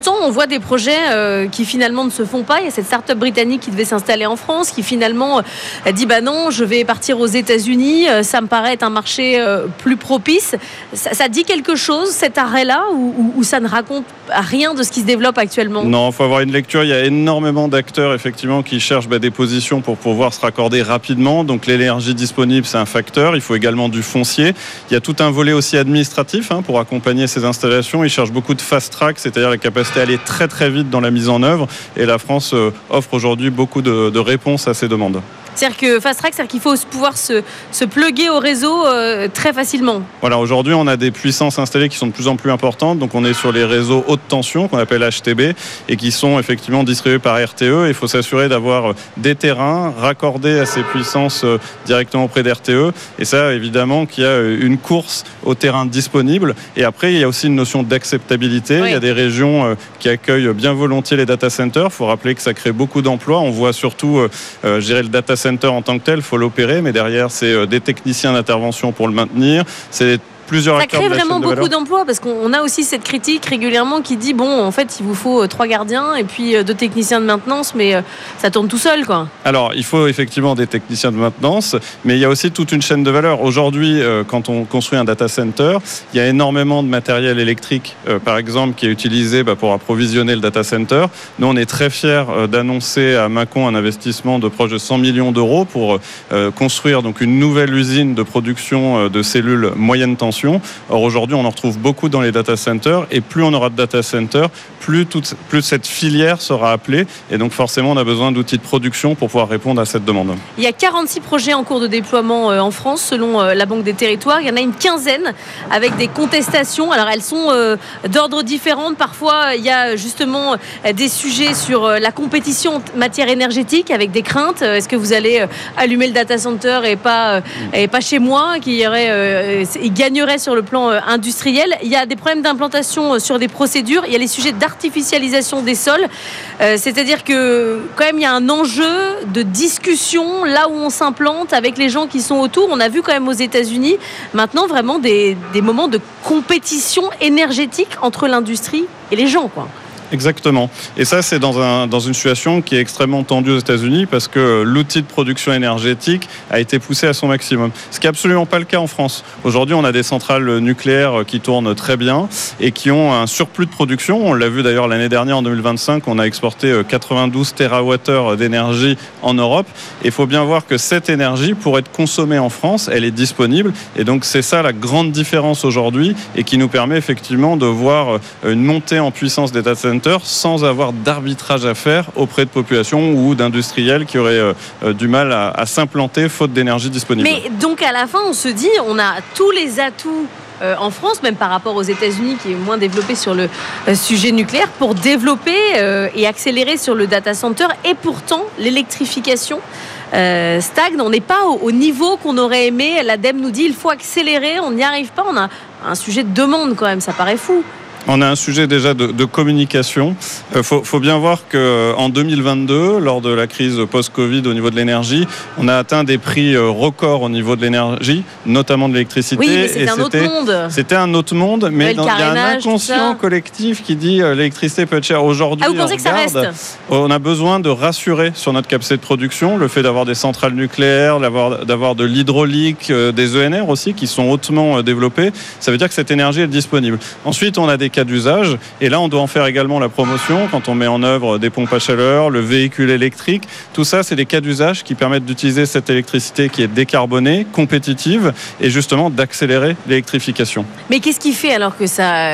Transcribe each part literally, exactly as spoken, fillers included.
On voit des projets euh, qui finalement ne se font pas. Il y a cette start-up britannique qui devait s'installer en France, qui finalement euh, dit bah non, je vais partir aux États-Unis. Euh, ça me paraît être un marché euh, plus propice. Ça, ça dit quelque chose, cet arrêt-là, ou, ou, ou ça ne raconte rien de ce qui se développe actuellement? Non, il faut avoir une lecture. Il y a énormément d'acteurs effectivement qui cherchent bah, des positions pour pouvoir se raccorder rapidement. Donc l'énergie disponible, c'est un facteur. Il faut également du foncier. Il y a tout un volet aussi administratif hein, pour accompagner ces installations. Ils cherchent beaucoup de fast track, c'est-à-dire la capacité à aller très très vite dans la mise en œuvre. Et la France euh, offre aujourd'hui beaucoup de, de réponses à ces demandes. C'est-à-dire que fast track, c'est-à-dire qu'il faut pouvoir se, se plugger au réseau euh, très facilement. Voilà, aujourd'hui, on a des puissances installées qui sont de plus en plus importantes. Donc, on est sur les réseaux haute tension, qu'on appelle H T B, et qui sont effectivement distribués par R T E. Il faut s'assurer d'avoir des terrains raccordés à ces puissances euh, directement auprès d'R T E. Et ça, évidemment, qu'il y a une course au terrain disponible. Et après, il y a aussi une notion d'acceptabilité. Oui. Il y a des régions euh, qui accueillent bien volontiers les data centers. Il faut rappeler que ça crée beaucoup d'emplois. On voit surtout euh, euh, gérer le data center en tant que tel, il faut l'opérer, mais derrière, c'est des techniciens d'intervention pour le maintenir. C'est plusieurs ça acteurs crée de la vraiment chaîne de beaucoup valeur. d'emplois parce qu'on a aussi cette critique régulièrement qui dit bon, en fait, il vous faut trois gardiens et puis deux techniciens de maintenance, mais ça tourne tout seul, quoi. Alors, il faut effectivement des techniciens de maintenance, mais il y a aussi toute une chaîne de valeur. Aujourd'hui, quand on construit un data center, il y a énormément de matériel électrique, par exemple, qui est utilisé pour approvisionner le data center. Nous, on est très fiers d'annoncer à Mâcon un investissement de proche de cent millions d'euros pour construire donc une nouvelle usine de production de cellules moyenne tension. Or aujourd'hui, on en retrouve beaucoup dans les data centers et plus on aura de data centers, plus, toute, plus cette filière sera appelée et donc forcément on a besoin d'outils de production pour pouvoir répondre à cette demande. Il y a quarante-six projets en cours de déploiement en France selon la Banque des Territoires. Il y en a une quinzaine avec des contestations. Alors elles sont d'ordre différent. Parfois il y a justement des sujets sur la compétition en matière énergétique avec des craintes. Est-ce que vous allez allumer le data center et pas, et pas chez moi, qui irait, il gagnerait sur le plan industriel. Il y a des problèmes d'implantation sur des procédures. Il y a les sujets d'artificialisation des sols. Euh, c'est-à-dire que quand même il y a un enjeu de discussion là où on s'implante avec les gens qui sont autour. On a vu quand même aux États-Unis maintenant vraiment des, des moments de compétition énergétique entre l'industrie et les gens, quoi. Exactement. Et ça, c'est dans, un, dans une situation qui est extrêmement tendue aux États-Unis parce que l'outil de production énergétique a été poussé à son maximum. Ce qui n'est absolument pas le cas en France. Aujourd'hui, on a des centrales nucléaires qui tournent très bien et qui ont un surplus de production. On l'a vu d'ailleurs l'année dernière, en deux mille vingt-cinq, on a exporté quatre-vingt-douze térawattheures d'énergie en Europe. Et il faut bien voir que cette énergie, pour être consommée en France, elle est disponible. Et donc, c'est ça la grande différence aujourd'hui et qui nous permet effectivement de voir une montée en puissance des data centers sans avoir d'arbitrage à faire auprès de populations ou d'industriels qui auraient euh, du mal à, à s'implanter faute d'énergie disponible. Mais donc à la fin, on se dit, on a tous les atouts euh, en France, même par rapport aux États-Unis qui est moins développé sur le euh, sujet nucléaire, pour développer euh, et accélérer sur le data center. Et pourtant, l'électrification euh, stagne. On n'est pas au, au niveau qu'on aurait aimé. L'ADEME nous dit, il faut accélérer. On n'y arrive pas. On a un sujet de demande quand même. Ça paraît fou. On a un sujet déjà de, de communication. Il euh, faut, faut bien voir qu'en deux mille vingt-deux, lors de la crise post-Covid au niveau de l'énergie, on a atteint des prix records au niveau de l'énergie, notamment de l'électricité. Oui, mais c'était et un c'était, autre monde. C'était un autre monde, mais dans, il y a un inconscient collectif qui dit euh, l'électricité peut être chère. Aujourd'hui, ah, vous pensez que ça reste ? On a besoin de rassurer sur notre capacité de production, le fait d'avoir des centrales nucléaires, d'avoir, d'avoir de l'hydraulique, euh, des E N R aussi, qui sont hautement euh, développés. Ça veut dire que cette énergie est disponible. Ensuite, on a des cas d'usage et là on doit en faire également la promotion quand on met en œuvre des pompes à chaleur, le véhicule électrique. Tout ça, c'est des cas d'usage qui permettent d'utiliser cette électricité qui est décarbonée, compétitive et justement d'accélérer l'électrification. Mais qu'est-ce qui fait alors que ça...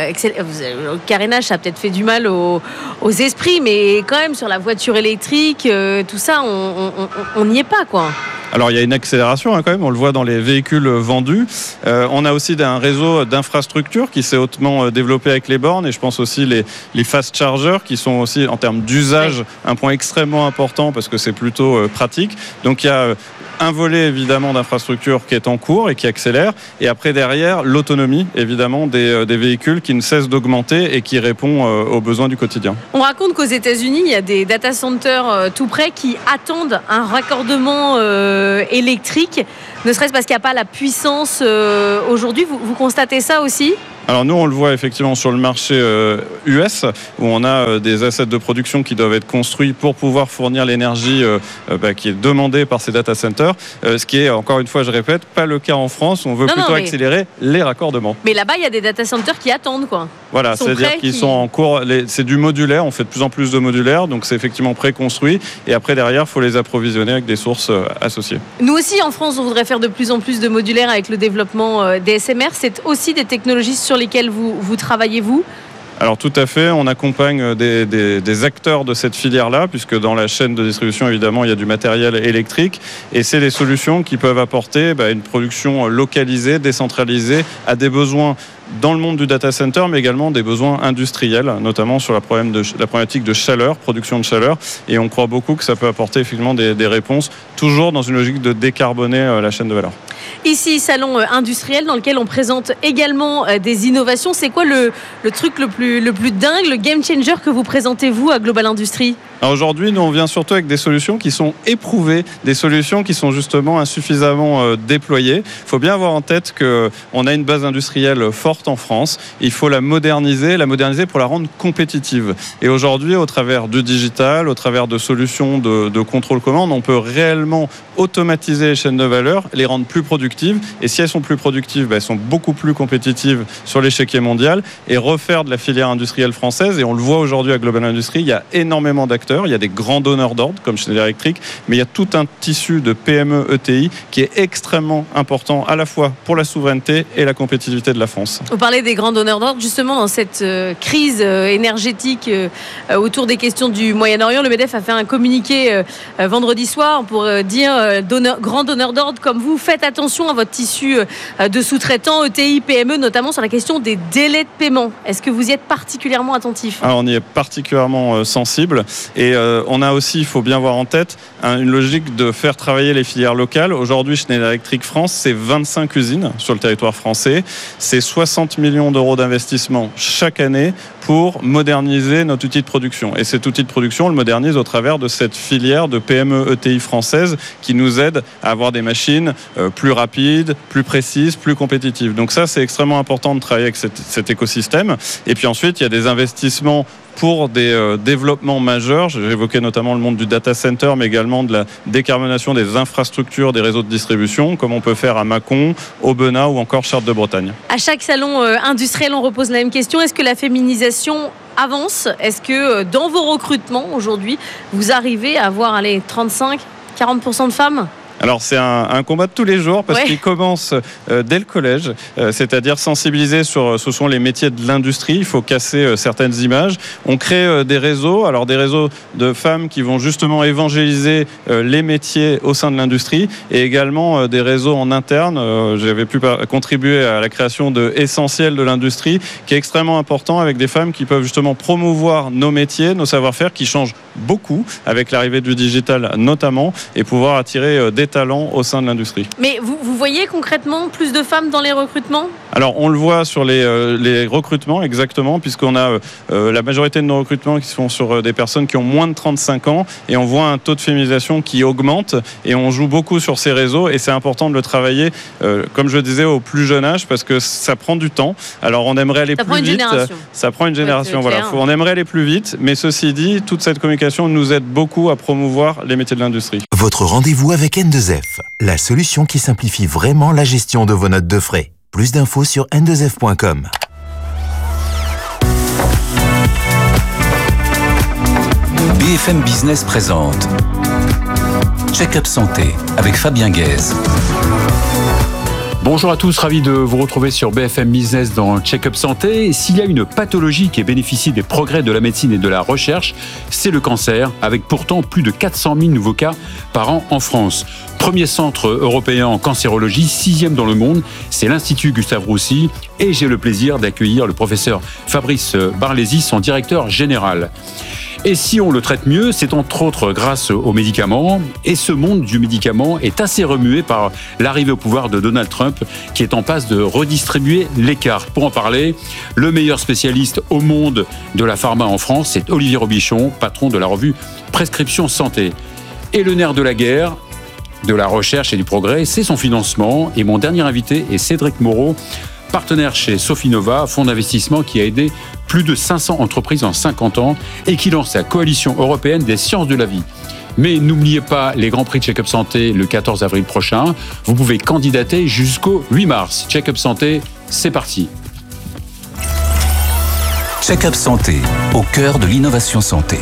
Le carénage, ça a peut-être fait du mal aux, aux esprits, mais quand même sur la voiture électrique, euh, tout ça, on n'y est pas, quoi. Alors il y a une accélération hein, quand même, on le voit dans les véhicules vendus. Euh, on a aussi un réseau d'infrastructures qui s'est hautement développé avec les bornes et je pense aussi les, les fast chargers qui sont aussi en termes d'usage un point extrêmement important parce que c'est plutôt euh, pratique. Donc il y a euh, un volet évidemment d'infrastructure qui est en cours et qui accélère et après derrière l'autonomie évidemment des, euh, des véhicules qui ne cesse d'augmenter et qui répond euh, aux besoins du quotidien. On raconte qu'aux États-Unis il y a des data centers euh, tout près qui attendent un raccordement euh, électrique, ne serait-ce parce qu'il n'y a pas la puissance euh, aujourd'hui. Vous, vous constatez ça aussi ? Alors nous, on le voit effectivement sur le marché euh, U S, où on a euh, des assets de production qui doivent être construits pour pouvoir fournir l'énergie euh, euh, bah, qui est demandée par ces data centers, euh, ce qui est, encore une fois, je répète, pas le cas en France. On veut non, plutôt non, mais... accélérer les raccordements. Mais là-bas, il y a des data centers qui attendent, quoi. Voilà, c'est-à-dire qu'ils qui... sont en cours. Les, c'est du modulaire, on fait de plus en plus de modulaire, donc c'est effectivement préconstruit. Et après, derrière, il faut les approvisionner avec des sources euh, associées. Nous aussi, en France, on voudrait faire de plus en plus de modulaire avec le développement euh, des S M R. C'est aussi des technologies sur lesquelles vous, vous travaillez, vous ? Alors tout à fait, on accompagne des, des, des acteurs de cette filière-là, puisque dans la chaîne de distribution, évidemment, il y a du matériel électrique, et c'est des solutions qui peuvent apporter bah, une production localisée, décentralisée, à des besoins dans le monde du data center, mais également des besoins industriels, notamment sur la, problème de, la problématique de chaleur, production de chaleur, et on croit beaucoup que ça peut apporter effectivement des, des réponses, toujours dans une logique de décarboner la chaîne de valeur. Ici, salon industriel dans lequel on présente également des innovations. C'est quoi le, le truc le plus, le plus dingue, le game changer que vous présentez, vous, à Global Industries ? Alors aujourd'hui, nous, on vient surtout avec des solutions qui sont éprouvées, des solutions qui sont justement insuffisamment euh, déployées. Il faut bien avoir en tête qu'on a une base industrielle forte en France. Il faut la moderniser, la moderniser pour la rendre compétitive. Et aujourd'hui, au travers du digital, au travers de solutions de, de contrôle commande, on peut réellement automatiser les chaînes de valeur, les rendre plus productives. Et si elles sont plus productives, bah, elles sont beaucoup plus compétitives sur l'échiquier mondial et refaire de la filière industrielle française. Et on le voit aujourd'hui à Global Industries, il y a énormément d'acteurs. Il y a des grands donneurs d'ordre comme Schneider Electric, mais il y a tout un tissu de P M E E T I qui est extrêmement important à la fois pour la souveraineté et la compétitivité de la France. Vous parlez des grands donneurs d'ordre, justement dans cette euh, crise euh, énergétique euh, autour des questions du Moyen-Orient. Le MEDEF a fait un communiqué euh, euh, vendredi soir pour euh, dire euh, donneur, grands donneurs d'ordre comme vous, faites attention à votre tissu euh, de sous-traitants, E T I, P M E, notamment sur la question des délais de paiement. Est-ce que vous y êtes particulièrement attentif ? Alors, on y est particulièrement euh, sensible. Et euh, on a aussi, il faut bien voir en tête, hein, une logique de faire travailler les filières locales. Aujourd'hui, Schneider Electric France, c'est vingt-cinq usines sur le territoire français. C'est soixante millions d'euros d'investissement chaque année pour moderniser notre outil de production. Et cet outil de production, on le modernise au travers de cette filière de P M E E T I française qui nous aide à avoir des machines euh, plus rapides, plus précises, plus compétitives. Donc ça, c'est extrêmement important de travailler avec cet, cet écosystème. Et puis ensuite, il y a des investissements pour des euh, développements majeurs. J'ai évoqué notamment le monde du data center, mais également de la décarbonation des infrastructures, des réseaux de distribution, comme on peut faire à Mâcon, Aubenas ou encore Chartres de Bretagne. À chaque salon euh, industriel, on repose la même question. Est-ce que la féminisation avance ? Est-ce que euh, dans vos recrutements aujourd'hui, vous arrivez à avoir allez, trente-cinq à quarante pour cent de femmes ? Alors c'est un, un combat de tous les jours parce ouais. qu'il commence euh, dès le collège, euh, c'est-à-dire sensibiliser sur ce sont les métiers de l'industrie. Il faut casser euh, certaines images. On crée euh, des réseaux, alors des réseaux de femmes qui vont justement évangéliser euh, les métiers au sein de l'industrie et également euh, des réseaux en interne. Euh, j'avais pu par- contribuer à la création de Essentiel de l'industrie, qui est extrêmement important avec des femmes qui peuvent justement promouvoir nos métiers, nos savoir-faire qui changent beaucoup avec l'arrivée du digital notamment et pouvoir attirer euh, des talents au sein de l'industrie. Mais vous, vous voyez concrètement plus de femmes dans les recrutements ? Alors on le voit sur les, euh, les recrutements exactement, puisqu'on a euh, la majorité de nos recrutements qui sont sur euh, des personnes qui ont moins de trente-cinq ans et on voit un taux de féminisation qui augmente et on joue beaucoup sur ces réseaux et c'est important de le travailler euh, comme je disais au plus jeune âge parce que ça prend du temps. Alors on aimerait aller ça plus vite. Ça prend une génération. Voilà. Faut, on aimerait aller plus vite, mais ceci dit, toute cette communication nous aide beaucoup à promouvoir les métiers de l'industrie. Votre rendez-vous avec N deux F, la solution qui simplifie vraiment la gestion de vos notes de frais. Plus d'infos sur N deux F point com. B F M Business présente Check-up Santé avec Fabien Guèze. Bonjour à tous, ravi de vous retrouver sur B F M Business dans Check-up Santé. S'il y a une pathologie qui bénéficie des progrès de la médecine et de la recherche, c'est le cancer, avec pourtant plus de quatre cent mille nouveaux cas par an en France. Premier centre européen en cancérologie, sixième dans le monde, c'est l'Institut Gustave Roussy et j'ai le plaisir d'accueillir le professeur Fabrice Barlési, son directeur général. Et si on le traite mieux, c'est entre autres grâce aux médicaments. Et ce monde du médicament est assez remué par l'arrivée au pouvoir de Donald Trump, qui est en passe de redistribuer l'écart. Pour en parler, le meilleur spécialiste au monde de la pharma en France, c'est Olivier Robichon, patron de la revue Prescription Santé. Et le nerf de la guerre, de la recherche et du progrès, c'est son financement. Et mon dernier invité est Cédric Moreau, partenaire chez Sofinova, fonds d'investissement qui a aidé plus de cinq cents entreprises en cinquante ans et qui lance la coalition européenne des sciences de la vie. Mais n'oubliez pas les Grands Prix de Check-up Santé le quatorze avril prochain. Vous pouvez candidater jusqu'au huit mars. Check-up Santé, c'est parti. Check-up Santé, au cœur de l'innovation santé.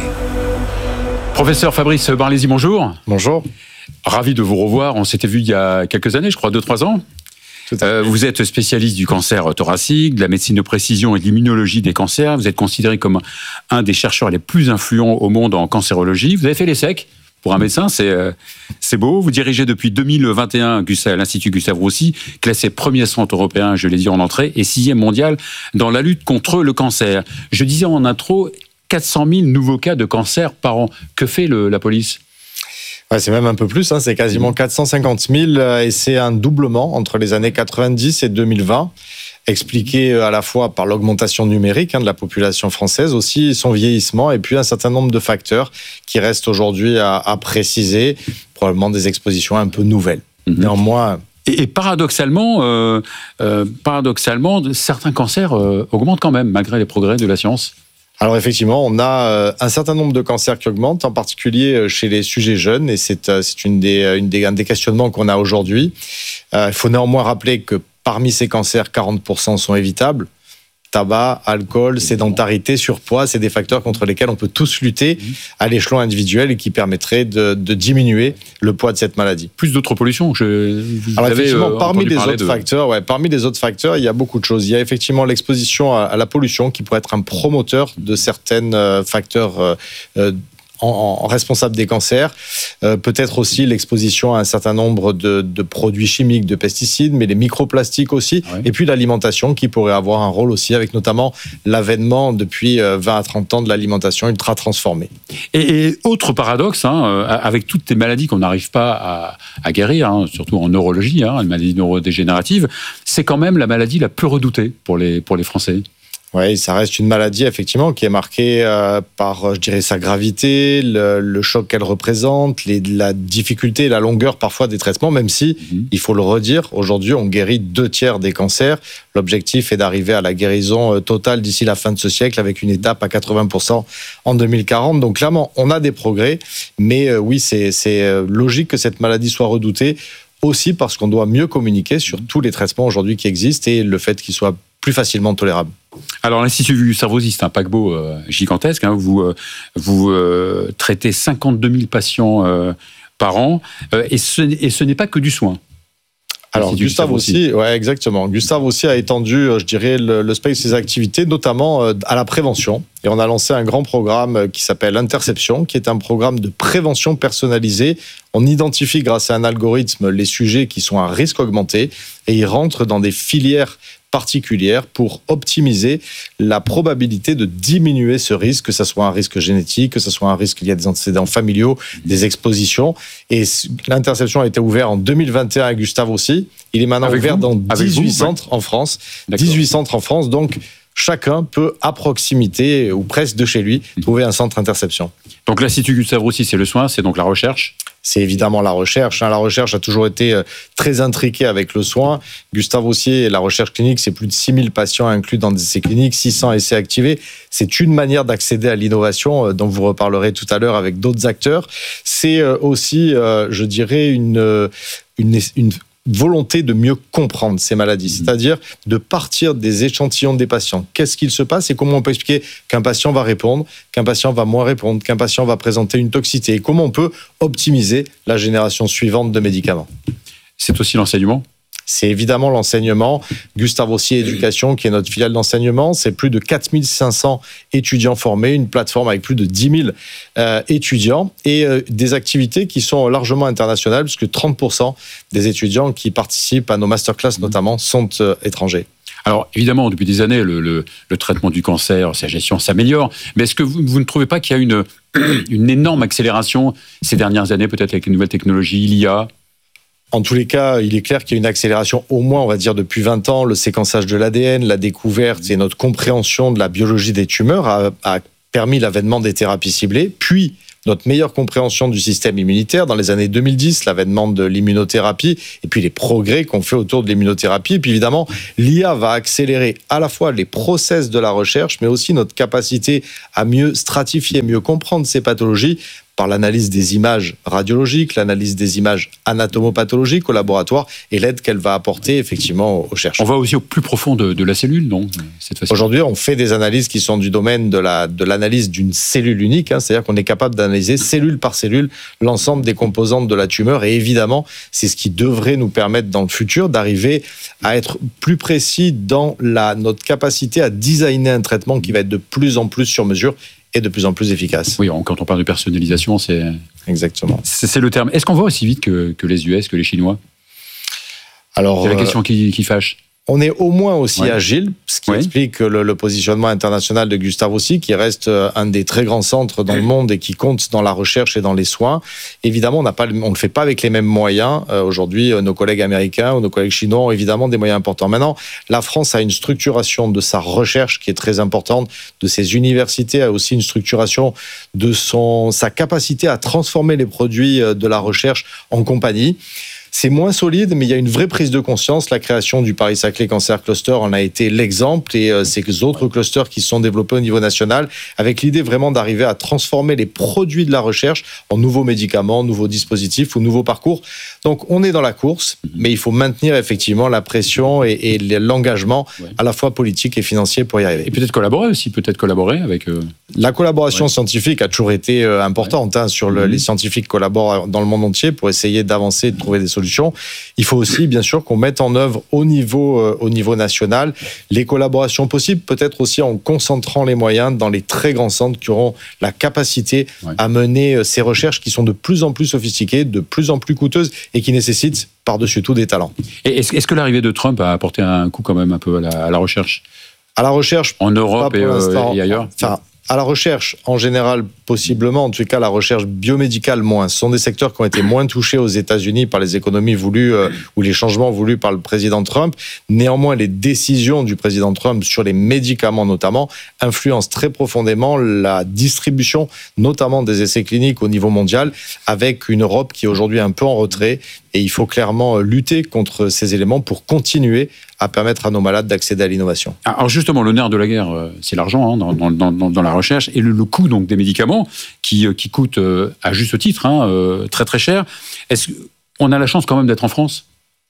Professeur Fabrice Barlési, bonjour. Bonjour. Ravi de vous revoir. On s'était vu il y a quelques années, je crois, deux trois ans. Euh, vous êtes spécialiste du cancer thoracique, de la médecine de précision et de l'immunologie des cancers. Vous êtes considéré comme un des chercheurs les plus influents au monde en cancérologie. Vous avez fait l'ESSEC. Pour un médecin, c'est, euh, c'est beau. Vous dirigez depuis deux mille vingt et un l'Institut Gustave Roussy, classé premier centre européen, je l'ai dit en entrée, et sixième mondial dans la lutte contre le cancer. Je disais en intro, quatre cent mille nouveaux cas de cancer par an. Que fait le, la police ? Ouais, c'est même un peu plus, hein, c'est quasiment quatre cent cinquante mille et c'est un doublement entre les années quatre-vingt-dix et deux mille vingt, expliqué à la fois par l'augmentation numérique hein, de la population française, aussi son vieillissement et puis un certain nombre de facteurs qui restent aujourd'hui à, à préciser, probablement des expositions un peu nouvelles. Mmh. Néanmoins... Et, et paradoxalement, euh, euh, paradoxalement, certains cancers euh, augmentent quand même malgré les progrès de la science. Alors effectivement, on a un certain nombre de cancers qui augmentent, en particulier chez les sujets jeunes, et c'est, c'est une des, une des, un des questionnements qu'on a aujourd'hui. Euh, il faut néanmoins rappeler que parmi ces cancers, quarante pour cent sont évitables. Tabac, alcool, sédentarité, surpoids, c'est des facteurs contre lesquels on peut tous lutter à l'échelon individuel et qui permettraient de, de diminuer le poids de cette maladie. Plus d'autres pollutions. Je, Alors effectivement, euh, parmi les autres de... facteurs, ouais, parmi les autres facteurs, il y a beaucoup de choses. Il y a effectivement l'exposition à, à la pollution qui pourrait être un promoteur de certains euh, facteurs euh, euh, En, en responsable des cancers, euh, peut-être aussi l'exposition à un certain nombre de, de produits chimiques, de pesticides, mais les microplastiques aussi, ouais. Et puis l'alimentation qui pourrait avoir un rôle aussi, avec notamment l'avènement depuis vingt à trente ans de l'alimentation ultra transformée. Et, et autre paradoxe, hein, avec toutes les maladies qu'on n'arrive pas à, à guérir, hein, surtout en neurologie, hein, les maladies neurodégénératives, c'est quand même la maladie la plus redoutée pour les, pour les Français. Oui, ça reste une maladie, effectivement, qui est marquée euh, par, je dirais, sa gravité, le, le choc qu'elle représente, les, la difficulté et la longueur parfois des traitements, même si, mmh. il faut le redire, aujourd'hui, on guérit deux tiers des cancers. L'objectif est d'arriver à la guérison totale d'ici la fin de ce siècle, avec une étape à quatre-vingts pour cent en deux mille quarante. Donc, clairement, on a des progrès, mais euh, oui, c'est, c'est logique que cette maladie soit redoutée, aussi parce qu'on doit mieux communiquer sur tous les traitements aujourd'hui qui existent et le fait qu'ils soient plus facilement tolérable. Alors, l'Institut Gustave Roussy, c'est un paquebot euh, gigantesque. Hein, vous euh, vous euh, traitez cinquante-deux mille patients euh, par an euh, et, ce, et ce n'est pas que du soin. Alors, Gustave Roussy, ouais, exactement. Gustave Roussy a étendu, je dirais, le, le space de ses activités, notamment euh, à la prévention. Et on a lancé un grand programme qui s'appelle Interception, qui est un programme de prévention personnalisée. On identifie grâce à un algorithme les sujets qui sont à risque augmenté et ils rentrent dans des filières particulières pour optimiser la probabilité de diminuer ce risque, que ce soit un risque génétique, que ce soit un risque lié à des antécédents familiaux, des expositions. Et l'interception a été ouverte en deux mille vingt et un à Gustave Roussy. Il est maintenant Avec ouvert vous dans dix-huit vous, centres ouais. en France. D'accord. dix-huit centres en France, donc chacun peut, à proximité ou presque de chez lui, trouver un centre interception. Donc l'Institut Gustave Roussy, c'est le soin, c'est donc la recherche. C'est évidemment la recherche. La recherche a toujours été très intriquée avec le soin. Gustave Roussy et la recherche clinique, c'est plus de six mille patients inclus dans des essais cliniques, six cents essais activés. C'est une manière d'accéder à l'innovation dont vous reparlerez tout à l'heure avec d'autres acteurs. C'est aussi, je dirais, une, une, une volonté de mieux comprendre ces maladies, c'est-à-dire de partir des échantillons des patients. Qu'est-ce qu'il se passe et comment on peut expliquer qu'un patient va répondre, qu'un patient va moins répondre, qu'un patient va présenter une toxicité et comment on peut optimiser la génération suivante de médicaments. C'est aussi l'enseignement ? C'est évidemment l'enseignement. Gustave Roussy Éducation, qui est notre filiale d'enseignement, c'est plus de quatre mille cinq cents étudiants formés, une plateforme avec plus de dix mille euh, étudiants et euh, des activités qui sont largement internationales, puisque trente pour cent des étudiants qui participent à nos masterclass notamment sont euh, étrangers. Alors, évidemment, depuis des années, le, le, le traitement du cancer, sa gestion s'améliore. Mais est-ce que vous, vous ne trouvez pas qu'il y a une, une énorme accélération ces dernières années, peut-être avec les nouvelles technologies, l'I A ? En tous les cas, il est clair qu'il y a une accélération, au moins, on va dire, depuis vingt ans. Le séquençage de l'A D N, la découverte et notre compréhension de la biologie des tumeurs a, a permis l'avènement des thérapies ciblées, puis notre meilleure compréhension du système immunitaire dans les années deux mille dix, l'avènement de l'immunothérapie et puis les progrès qu'on fait autour de l'immunothérapie. Et puis évidemment, l'I A va accélérer à la fois les process de la recherche, mais aussi notre capacité à mieux stratifier, mieux comprendre ces pathologies par l'analyse des images radiologiques, l'analyse des images anatomopathologiques au laboratoire et l'aide qu'elle va apporter effectivement aux chercheurs. On va aussi au plus profond de, de la cellule, non cette fois-ci. Aujourd'hui, on fait des analyses qui sont du domaine de, la, de l'analyse d'une cellule unique, hein, c'est-à-dire qu'on est capable d'analyser cellule par cellule l'ensemble des composantes de la tumeur et évidemment, c'est ce qui devrait nous permettre dans le futur d'arriver à être plus précis dans la, notre capacité à designer un traitement qui va être de plus en plus sur mesure et de plus en plus efficace. Oui, quand on parle de personnalisation, c'est... Exactement. C'est, c'est le terme. Est-ce qu'on va aussi vite que, que les U S, que les Chinois ? Alors, c'est la question qui, qui fâche. On est au moins aussi ouais. agile, ce qui ouais. explique le, le positionnement international de Gustave Roussy, qui reste un des très grands centres dans le monde et qui compte dans la recherche et dans les soins. Évidemment, on n'a pas, on ne le fait pas avec les mêmes moyens. Euh, aujourd'hui, nos collègues américains ou nos collègues chinois ont évidemment des moyens importants. Maintenant, la France a une structuration de sa recherche qui est très importante, de ses universités, a aussi une structuration de son, sa capacité à transformer les produits de la recherche en compagnie. C'est moins solide, mais il y a une vraie prise de conscience. La création du Paris-Saclay Cancer Cluster en a été l'exemple et euh, ces autres clusters qui se sont développés au niveau national avec l'idée vraiment d'arriver à transformer les produits de la recherche en nouveaux médicaments, nouveaux dispositifs ou nouveaux parcours. Donc, on est dans la course, mais il faut maintenir effectivement la pression et, et l'engagement ouais. à la fois politique et financier pour y arriver. Et peut-être collaborer aussi, peut-être collaborer avec... Euh... La collaboration ouais. scientifique a toujours été euh, importante. Ouais. Hein, sur le, mmh. Les scientifiques collaborent dans le monde entier pour essayer d'avancer et de trouver des solutions. Il faut aussi, bien sûr, qu'on mette en œuvre au niveau, euh, au niveau national les collaborations possibles, peut-être aussi en concentrant les moyens dans les très grands centres qui auront la capacité ouais. à mener ces recherches qui sont de plus en plus sophistiquées, de plus en plus coûteuses et qui nécessitent par-dessus tout des talents. Et est-ce, est-ce que l'arrivée de Trump a apporté un coup quand même un peu à la, à la recherche ? À la recherche, en Europe et, euh, et ailleurs enfin, à la recherche, en général, possiblement, en tout cas la recherche biomédicale moins. Ce sont des secteurs qui ont été moins touchés aux États-Unis par les économies voulues euh, ou les changements voulus par le président Trump. Néanmoins, les décisions du président Trump sur les médicaments notamment influencent très profondément la distribution, notamment des essais cliniques au niveau mondial, avec une Europe qui est aujourd'hui un peu en retrait. Et il faut clairement lutter contre ces éléments pour continuer à permettre à nos malades d'accéder à l'innovation. Alors justement, le nerf de la guerre, c'est l'argent hein, dans, dans, dans, dans la recherche et le, le coût donc des médicaments qui, qui coûtent à juste titre hein, très très cher. Est-ce qu'on a la chance quand même d'être en France ?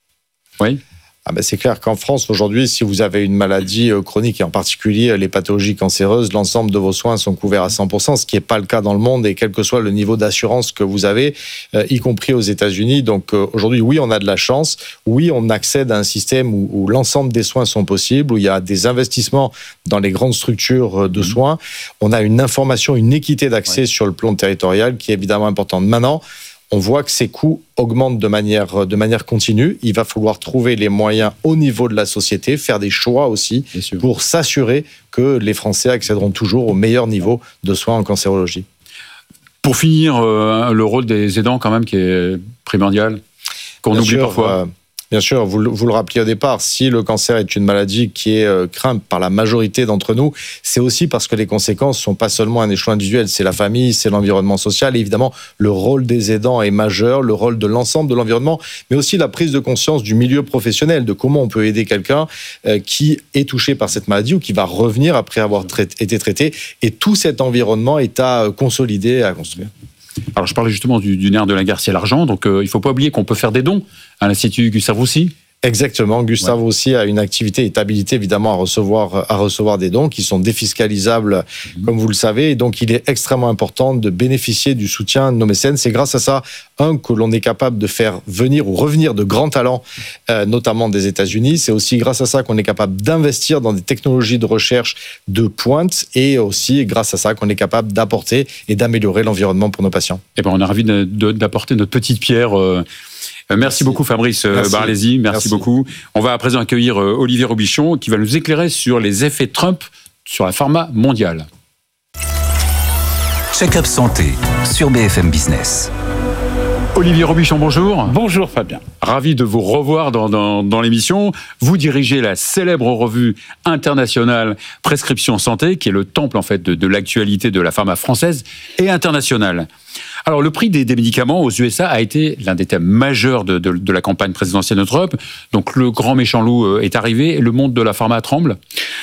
Oui. Ah ben c'est clair qu'en France, aujourd'hui, si vous avez une maladie chronique, et en particulier les pathologies cancéreuses, l'ensemble de vos soins sont couverts à cent pour cent, ce qui n'est pas le cas dans le monde, et quel que soit le niveau d'assurance que vous avez, euh, y compris aux États-Unis. Donc euh, aujourd'hui, oui, on a de la chance. Oui, on accède à un système où, où l'ensemble des soins sont possibles, où il y a des investissements dans les grandes structures de mmh. soins. On a une information, une équité d'accès ouais. sur le plan territorial qui est évidemment importante. Maintenant, on voit que ces coûts augmentent de manière, de manière continue. Il va falloir trouver les moyens au niveau de la société, faire des choix aussi pour s'assurer que les Français accéderont toujours au meilleur niveau de soins en cancérologie. Pour finir, euh, le rôle des aidants quand même qui est primordial, qu'on Bien oublie sûr, parfois. Euh, Bien sûr, vous, vous le rappeliez au départ, si le cancer est une maladie qui est euh, crainte par la majorité d'entre nous, c'est aussi parce que les conséquences ne sont pas seulement un échelon individuel, c'est la famille, c'est l'environnement social. Et évidemment, le rôle des aidants est majeur, le rôle de l'ensemble de l'environnement, mais aussi la prise de conscience du milieu professionnel, de comment on peut aider quelqu'un euh, qui est touché par cette maladie ou qui va revenir après avoir traité, été traité. Et tout cet environnement est à consolider, à construire. Alors, je parlais justement du, du nerf de la guerre, c'est l'argent. Donc, euh, il ne faut pas oublier qu'on peut faire des dons à l'Institut Gustave Roussy. Exactement. Gustave Roussy ouais. a une activité, est habilité évidemment à recevoir, à recevoir des dons qui sont défiscalisables, mmh. comme vous le savez. Et donc, il est extrêmement important de bénéficier du soutien de nos mécènes. C'est grâce à ça, un, que l'on est capable de faire venir ou revenir de grands talents, euh, notamment des États-Unis. C'est aussi grâce à ça qu'on est capable d'investir dans des technologies de recherche de pointe et aussi grâce à ça qu'on est capable d'apporter et d'améliorer l'environnement pour nos patients. Eh ben, on est ravis de, de, d'apporter notre petite pierre. Euh... Merci, Merci beaucoup Fabrice Merci. Barlesi, merci, Merci beaucoup. On va à présent accueillir Olivier Robichon qui va nous éclairer sur les effets Trump sur la pharma mondiale. Check-up santé sur B F M Business. Olivier Robichon, bonjour. Bonjour Fabien. Ravi de vous revoir dans, dans, dans l'émission. Vous dirigez la célèbre revue internationale Prescription Santé, qui est le temple en fait de, de l'actualité de la pharma française et internationale. Alors, le prix des, des médicaments aux U S A a été l'un des thèmes majeurs de, de, de la campagne présidentielle de Trump. Donc, le grand méchant loup est arrivé et le monde de la pharma tremble.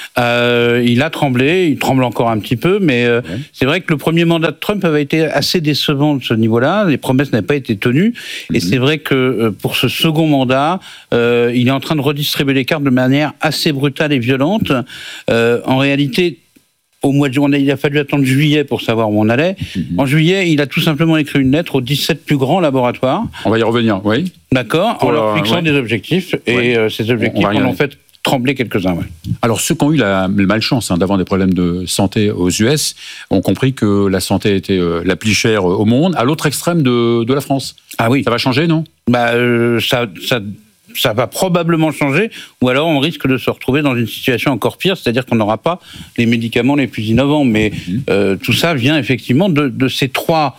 Euh, il a tremblé, il tremble encore un petit peu, mais euh, ouais. c'est vrai que le premier mandat de Trump avait été assez décevant de ce niveau-là. Les promesses n'avaient pas été tenues. Et mm-hmm. c'est vrai que euh, pour ce second mandat, euh, il est en train de redistribuer les cartes de manière assez brutale et violente. Euh, en réalité, au mois de juin, il a fallu attendre juillet pour savoir où on allait. Mmh. En juillet, il a tout simplement écrit une lettre aux dix-sept plus grands laboratoires. On va y revenir, oui. D'accord, pour en leur leur, fixant ouais. des objectifs. Et ouais. euh, ces objectifs, on, on en ont fait trembler quelques-uns. Ouais. Alors, ceux qui ont eu la malchance hein, d'avoir des problèmes de santé aux U S ont compris que la santé était euh, la plus chère au monde, à l'autre extrême de, de la France. Ah oui. Ça va changer, non ? Bah, euh, ça... ça... ça va probablement changer, ou alors on risque de se retrouver dans une situation encore pire, c'est-à-dire qu'on n'aura pas les médicaments les plus innovants. Mais mmh. euh, tout ça vient effectivement de, de ces trois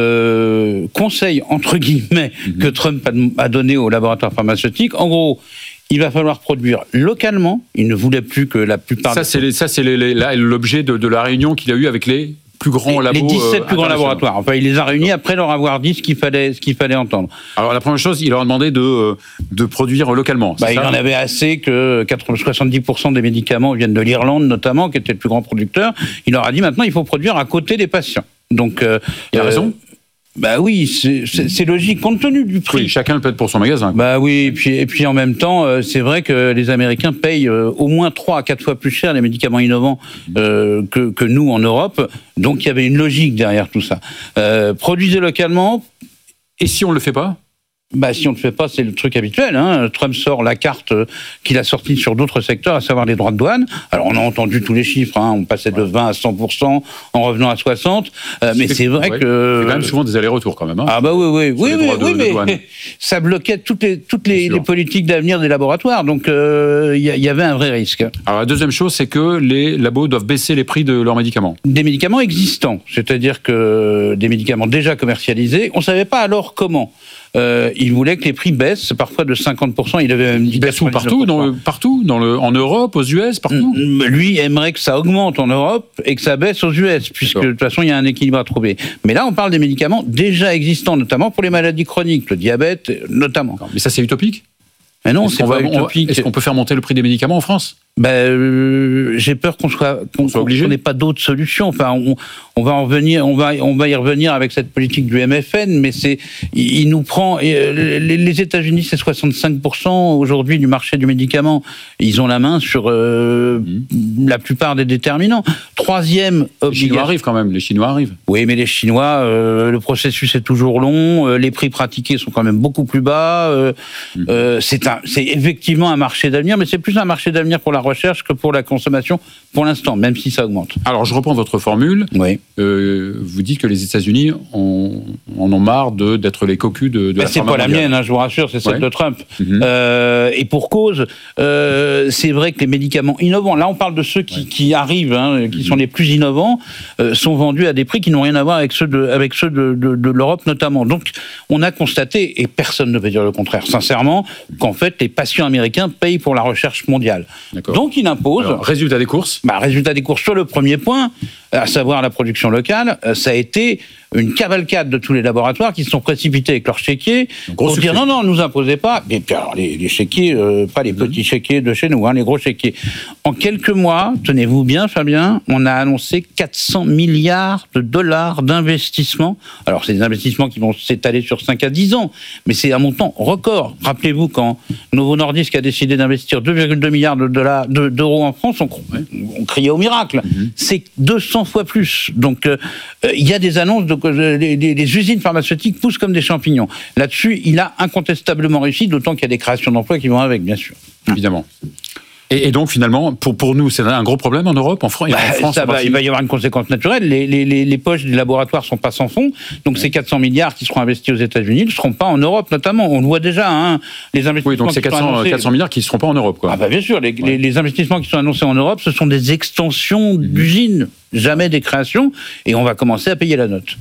euh, conseils, entre guillemets, mmh. que Trump a, a donné aux laboratoires pharmaceutiques. En gros, il va falloir produire localement. Il ne voulait plus que la plupart... Ça, c'est, les, ça, c'est les, les, l'objet de, de la réunion qu'il a eue avec les... plus grands labos, les dix-sept euh, plus grands laboratoires. Enfin, il les a réunis après leur avoir dit ce qu'il fallait, ce qu'il fallait entendre. Alors, la première chose, il leur a demandé de, de produire localement. Bah, il en avait assez que soixante-dix pour cent des médicaments viennent de l'Irlande, notamment, qui était le plus grand producteur. Il leur a dit maintenant, il faut produire à côté des patients. Donc, euh, il a euh, raison. Bah oui, c'est, c'est, c'est logique, compte tenu du prix. Oui, chacun le paie pour son magasin. Bah oui, et puis, et puis en même temps, euh, c'est vrai que les Américains payent euh, au moins trois à quatre fois plus cher les médicaments innovants euh, que, que nous en Europe. Donc il y avait une logique derrière tout ça. Euh, produisez localement. Et si on ne le fait pas ? Bah, si on ne le fait pas, c'est le truc habituel. Hein. Trump sort la carte qu'il a sortie sur d'autres secteurs, à savoir les droits de douane. Alors, on a entendu tous les chiffres. Hein. On passait de vingt à cent pour cent en revenant à soixante. Euh, mais c'est vrai ouais. que... C'est quand même souvent des allers-retours, quand même. Hein. Ah bah oui, oui, oui, oui, oui de, mais de ça bloquait toutes les, toutes les, les politiques d'avenir des laboratoires. Donc, il euh, y, y avait un vrai risque. Alors, la deuxième chose, c'est que les labos doivent baisser les prix de leurs médicaments. Des médicaments existants. C'est-à-dire que des médicaments déjà commercialisés. On ne savait pas alors comment. Euh, il voulait que les prix baissent, parfois de cinquante pour cent. Il avait même dit baisse où, partout, dans le, partout dans le, en Europe, aux U S, partout. Lui aimerait que ça augmente en Europe et que ça baisse aux U S, puisque D'accord. de toute façon il y a un équilibre à trouver. Mais là, on parle des médicaments déjà existants, notamment pour les maladies chroniques, le diabète, notamment. D'accord. Mais ça, c'est utopique ? Mais non, est-ce c'est pas va, utopique. Est-ce qu'on peut faire monter le prix des médicaments en France ? Ben, euh, j'ai peur qu'on soit, qu'on, soit obligé. qu'on n'ait pas d'autres solutions. Enfin, on, on va en revenir, on va, on va y revenir avec cette politique du M F N, mais c'est, il, il nous prend. Les, les États-Unis, c'est soixante-cinq pour cent aujourd'hui du marché du médicament. Ils ont la main sur euh, mmh. la plupart des déterminants. Troisième obligation. Les Chinois arrivent quand même. Les Chinois arrivent. Oui, mais les Chinois, euh, le processus est toujours long. Euh, les prix pratiqués sont quand même beaucoup plus bas. Euh, mmh. euh, c'est un, c'est effectivement un marché d'avenir, mais c'est plus un marché d'avenir pour la recherche que pour la consommation pour l'instant, même si ça augmente. Alors, je reprends votre formule. Oui. Euh, vous dites que les États-Unis en, en ont marre de, d'être les cocus de, de ben la c'est pas la mienne, hein, je vous rassure, c'est celle ouais. de Trump. Mm-hmm. Euh, et pour cause, euh, c'est vrai que les médicaments innovants, là on parle de ceux qui, ouais. qui arrivent, hein, qui mm-hmm. sont les plus innovants, euh, sont vendus à des prix qui n'ont rien à voir avec ceux de, avec ceux de, de, de l'Europe notamment. Donc on a constaté, et personne ne peut dire le contraire, sincèrement, qu'en fait les patients américains payent pour la recherche mondiale. D'accord. Donc il impose... Alors, résultat des courses bah, Résultat des courses sur le premier point, à savoir la production locale, ça a été une cavalcade de tous les laboratoires qui se sont précipités avec leurs chéquiers pour succès. dire non, non, ne nous imposez pas. Et puis alors, les, les chéquiers, euh, pas les petits mmh. chéquiers de chez nous, hein, les gros chéquiers. En quelques mois, tenez-vous bien, Fabien, on a annoncé quatre cents milliards de dollars d'investissement. Alors, c'est des investissements qui vont s'étaler sur cinq à dix ans, mais c'est un montant record. Rappelez-vous, quand Novo Nordisk a décidé d'investir deux virgule deux milliards de dollars, de, d'euros en France, on, on criait au miracle. Mmh. C'est deux cents fois plus. Donc, il euh, y a des annonces de Les, les, les usines pharmaceutiques poussent comme des champignons. Là-dessus, il a incontestablement réussi, d'autant qu'il y a des créations d'emplois qui vont avec, bien sûr. Évidemment. Et, et donc, finalement, pour, pour nous, c'est un gros problème en Europe, en, Fran- bah, en France ça va, Il va y avoir une conséquence naturelle. Les, les, les, les poches des laboratoires ne sont pas sans fond. Donc, ouais. ces quatre cents milliards qui seront investis aux États-Unis ne seront pas en Europe, notamment. On le voit déjà, hein, les investissements. Oui, donc c'est quatre cents, quatre cents milliards qui ne seront pas en Europe, quoi. Ah, bah, bien sûr. Les, ouais. les, les investissements qui sont annoncés en Europe, ce sont des extensions mmh. d'usines, jamais des créations. Et on va commencer à payer la note.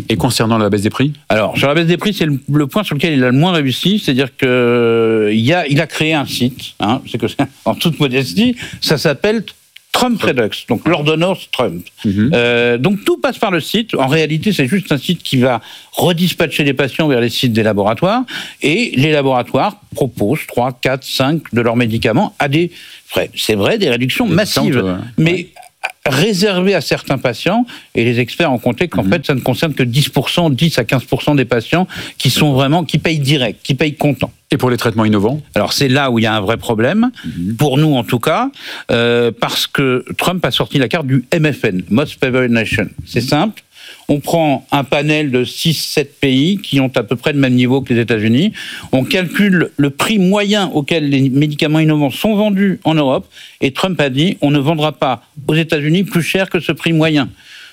Et concernant la baisse des prix ? Alors, sur la baisse des prix, c'est le, le point sur lequel il a le moins réussi, c'est-à-dire que il, y a, il a créé un site, hein, c'est que, en toute modestie, ça s'appelle Trump Redux, donc l'ordonnance Trump. Mm-hmm. Euh, donc tout passe par le site. En réalité, c'est juste un site qui va redispatcher les patients vers les sites des laboratoires, et les laboratoires proposent trois, quatre, cinq de leurs médicaments à des frais. C'est vrai, des réductions des massives, ouais. mais ouais. réservées à certains patients, et les experts ont compté qu'en mm-hmm. fait, ça ne concerne que dix pour cent, dix à quinze pour cent des patients qui sont vraiment, qui payent direct, qui payent comptant. Et pour les traitements innovants ? Alors c'est là où il y a un vrai problème, mmh. pour nous en tout cas, euh, parce que Trump a sorti la carte du M F N, Most Favored Nation. C'est simple, on prend un panel de six sept pays qui ont à peu près le même niveau que les États-Unis, on calcule le prix moyen auquel les médicaments innovants sont vendus en Europe, et Trump a dit on ne vendra pas aux États-Unis plus cher que ce prix moyen.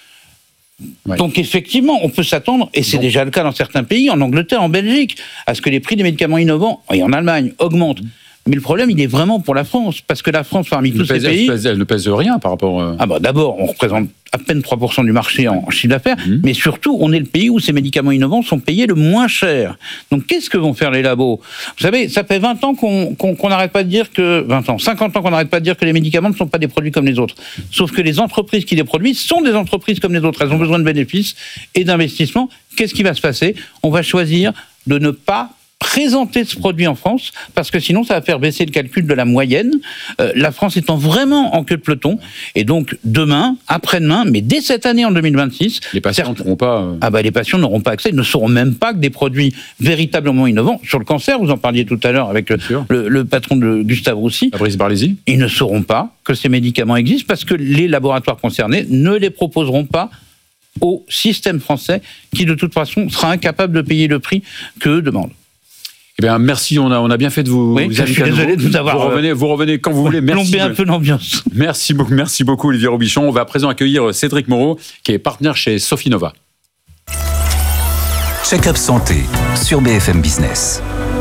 Ouais. Donc effectivement, on peut s'attendre, et c'est bon. déjà le cas dans certains pays, en Angleterre, en Belgique, à ce que les prix des médicaments innovants, et en Allemagne, augmentent. Mais le problème, il est vraiment pour la France, parce que la France, parmi tous ces pays... Elle ne pèse rien par rapport... Euh... Ah bah d'abord, on représente à peine trois pour cent du marché en chiffre d'affaires, mmh. mais surtout, on est le pays où ces médicaments innovants sont payés le moins cher. Donc qu'est-ce que vont faire les labos ? Vous savez, ça fait vingt ans qu'on qu'on, qu'on n'arrête pas de dire que... vingt ans, cinquante ans qu'on n'arrête pas de dire que les médicaments ne sont pas des produits comme les autres. Sauf que les entreprises qui les produisent sont des entreprises comme les autres. Elles ont besoin de bénéfices et d'investissements. Qu'est-ce qui va se passer ? On va choisir de ne pas présenter ce produit en France, parce que sinon ça va faire baisser le calcul de la moyenne, euh, la France étant vraiment en queue de peloton, et donc demain, après-demain, mais dès cette année en deux mille vingt-six... Les patients n'auront pas... Euh... Ah bah les patients n'auront pas accès, ils ne sauront même pas que des produits véritablement innovants, sur le cancer, vous en parliez tout à l'heure avec le, le, le patron de Gustave Roussy, Fabrice Barlési, ils ne sauront pas que ces médicaments existent, parce que les laboratoires concernés ne les proposeront pas au système français, qui de toute façon sera incapable de payer le prix qu'eux demandent. Eh bien, merci, on a, on a bien fait de vous, oui, vous inviter. Je suis désolé de vous avoir... Vous revenez, vous revenez quand vous voulez. Merci. Plomber un peu l'ambiance. Merci beaucoup, merci beaucoup, Olivier Robichon. On va à présent accueillir Cédric Moreau, qui est partenaire chez Sofinova. Check-up santé sur B F M Business.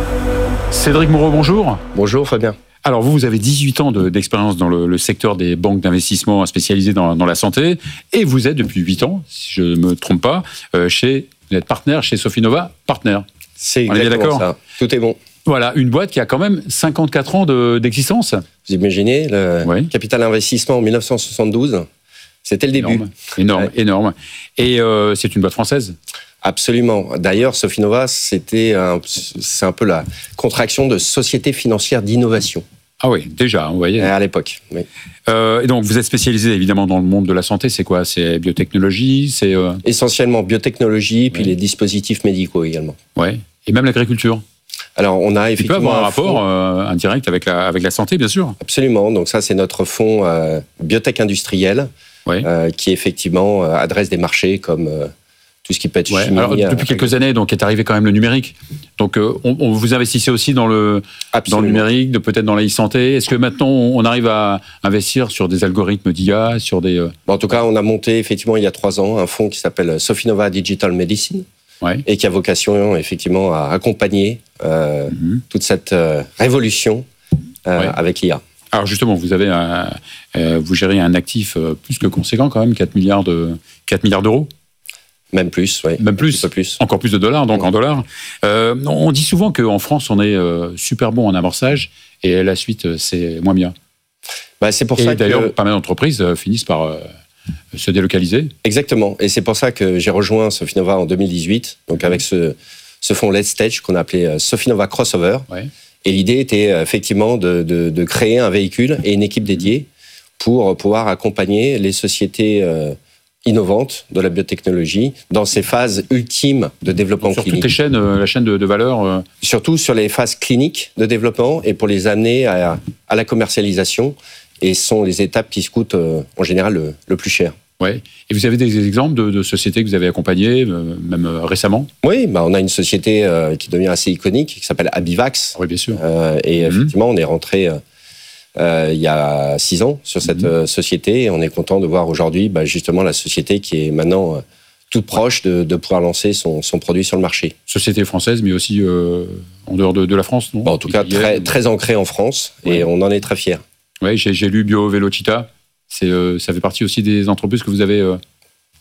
Cédric Moreau, bonjour. Bonjour, Fabien. Alors, vous, vous avez dix-huit ans de, d'expérience dans le, le secteur des banques d'investissement spécialisées dans, dans la santé, et vous êtes depuis huit ans, si je ne me trompe pas, euh, chez, vous êtes partenaire chez Sofinova, partenaire. C'est exactement ça. Tout est bon. Voilà, une boîte qui a quand même cinquante-quatre ans de, d'existence. Vous imaginez, le oui. capital investissement en dix-neuf cent soixante-douze, c'était le énorme, début. Énorme, ouais. énorme. Et euh, c'est une boîte française ? Absolument. D'ailleurs, Sofinova, c'était un, c'est un peu la contraction de Société financière d'innovation. Ah oui, déjà, vous voyez. À l'époque, oui. Euh, et donc, vous êtes spécialisé évidemment dans le monde de la santé. C'est quoi ? C'est biotechnologie, c'est euh... essentiellement biotechnologie, puis oui. les dispositifs médicaux également. Ouais. Et même l'agriculture. Alors, on a effectivement. Il peut avoir un, un rapport fonds... euh, indirect avec la avec la santé, bien sûr. Absolument. Donc ça, c'est notre fonds euh, biotech industriel, ouais. euh, qui effectivement euh, adresse des marchés comme. Euh, tout ce qui peut être ouais. chimie. Alors, depuis quelques années, donc, est arrivé quand même le numérique. Donc, euh, on, on vous investissez aussi dans le, dans le numérique, de, peut-être dans la e-santé. Est-ce que maintenant, on arrive à investir sur des algorithmes d'I A, sur des... Euh... Bon, en tout cas, on a monté, effectivement, il y a trois ans, un fonds qui s'appelle Sofinova Digital Medicine, ouais. et qui a vocation, effectivement, à accompagner euh, mm-hmm. toute cette euh, révolution euh, ouais. avec l'I A. Alors, justement, vous, avez un, euh, vous gérez un actif euh, plus que conséquent, quand même, quatre milliards d'euros. Même plus, oui. Même plus, plus. Encore plus de dollars, donc ouais. en dollars. Euh, on dit souvent qu'en France, on est euh, super bon en amorçage et la suite, c'est moins bien. Bah, c'est pour et ça d'ailleurs, que... pas mal d'entreprises euh, finissent par euh, se délocaliser. Exactement. Et c'est pour ça que j'ai rejoint Sofinova en deux mille dix-huit, donc mmh. avec ce, ce fonds Let's Stage qu'on a appelé Sofinova Crossover. Ouais. Et l'idée était effectivement de, de, de créer un véhicule et une équipe dédiée pour pouvoir accompagner les sociétés... Euh, innovantes de la biotechnologie dans ces phases ultimes de développement sur clinique. Sur toutes les chaînes, euh, la chaîne de, de valeur euh... Surtout sur les phases cliniques de développement et pour les amener à, à la commercialisation. Et ce sont les étapes qui se coûtent euh, en général le, le plus cher. Ouais. Et vous avez des exemples de, de sociétés que vous avez accompagnées, euh, même euh, récemment ? Oui, bah on a une société euh, qui devient assez iconique, qui s'appelle Abivax. Oui, bien sûr. Euh, et mm-hmm. effectivement, on est rentré... Euh, Euh, il y a six ans sur cette mmh. euh, société et on est content de voir aujourd'hui bah, justement la société qui est maintenant euh, toute proche de, de pouvoir lancer son, son produit sur le marché. Société française mais aussi euh, en dehors de, de la France, non ? Bah, en tout cas très, très ancrée en France ouais. et on en est très fiers. Oui, j'ai, j'ai lu Bio Velocita, c'est, euh, ça fait partie aussi des entreprises que vous avez... Euh...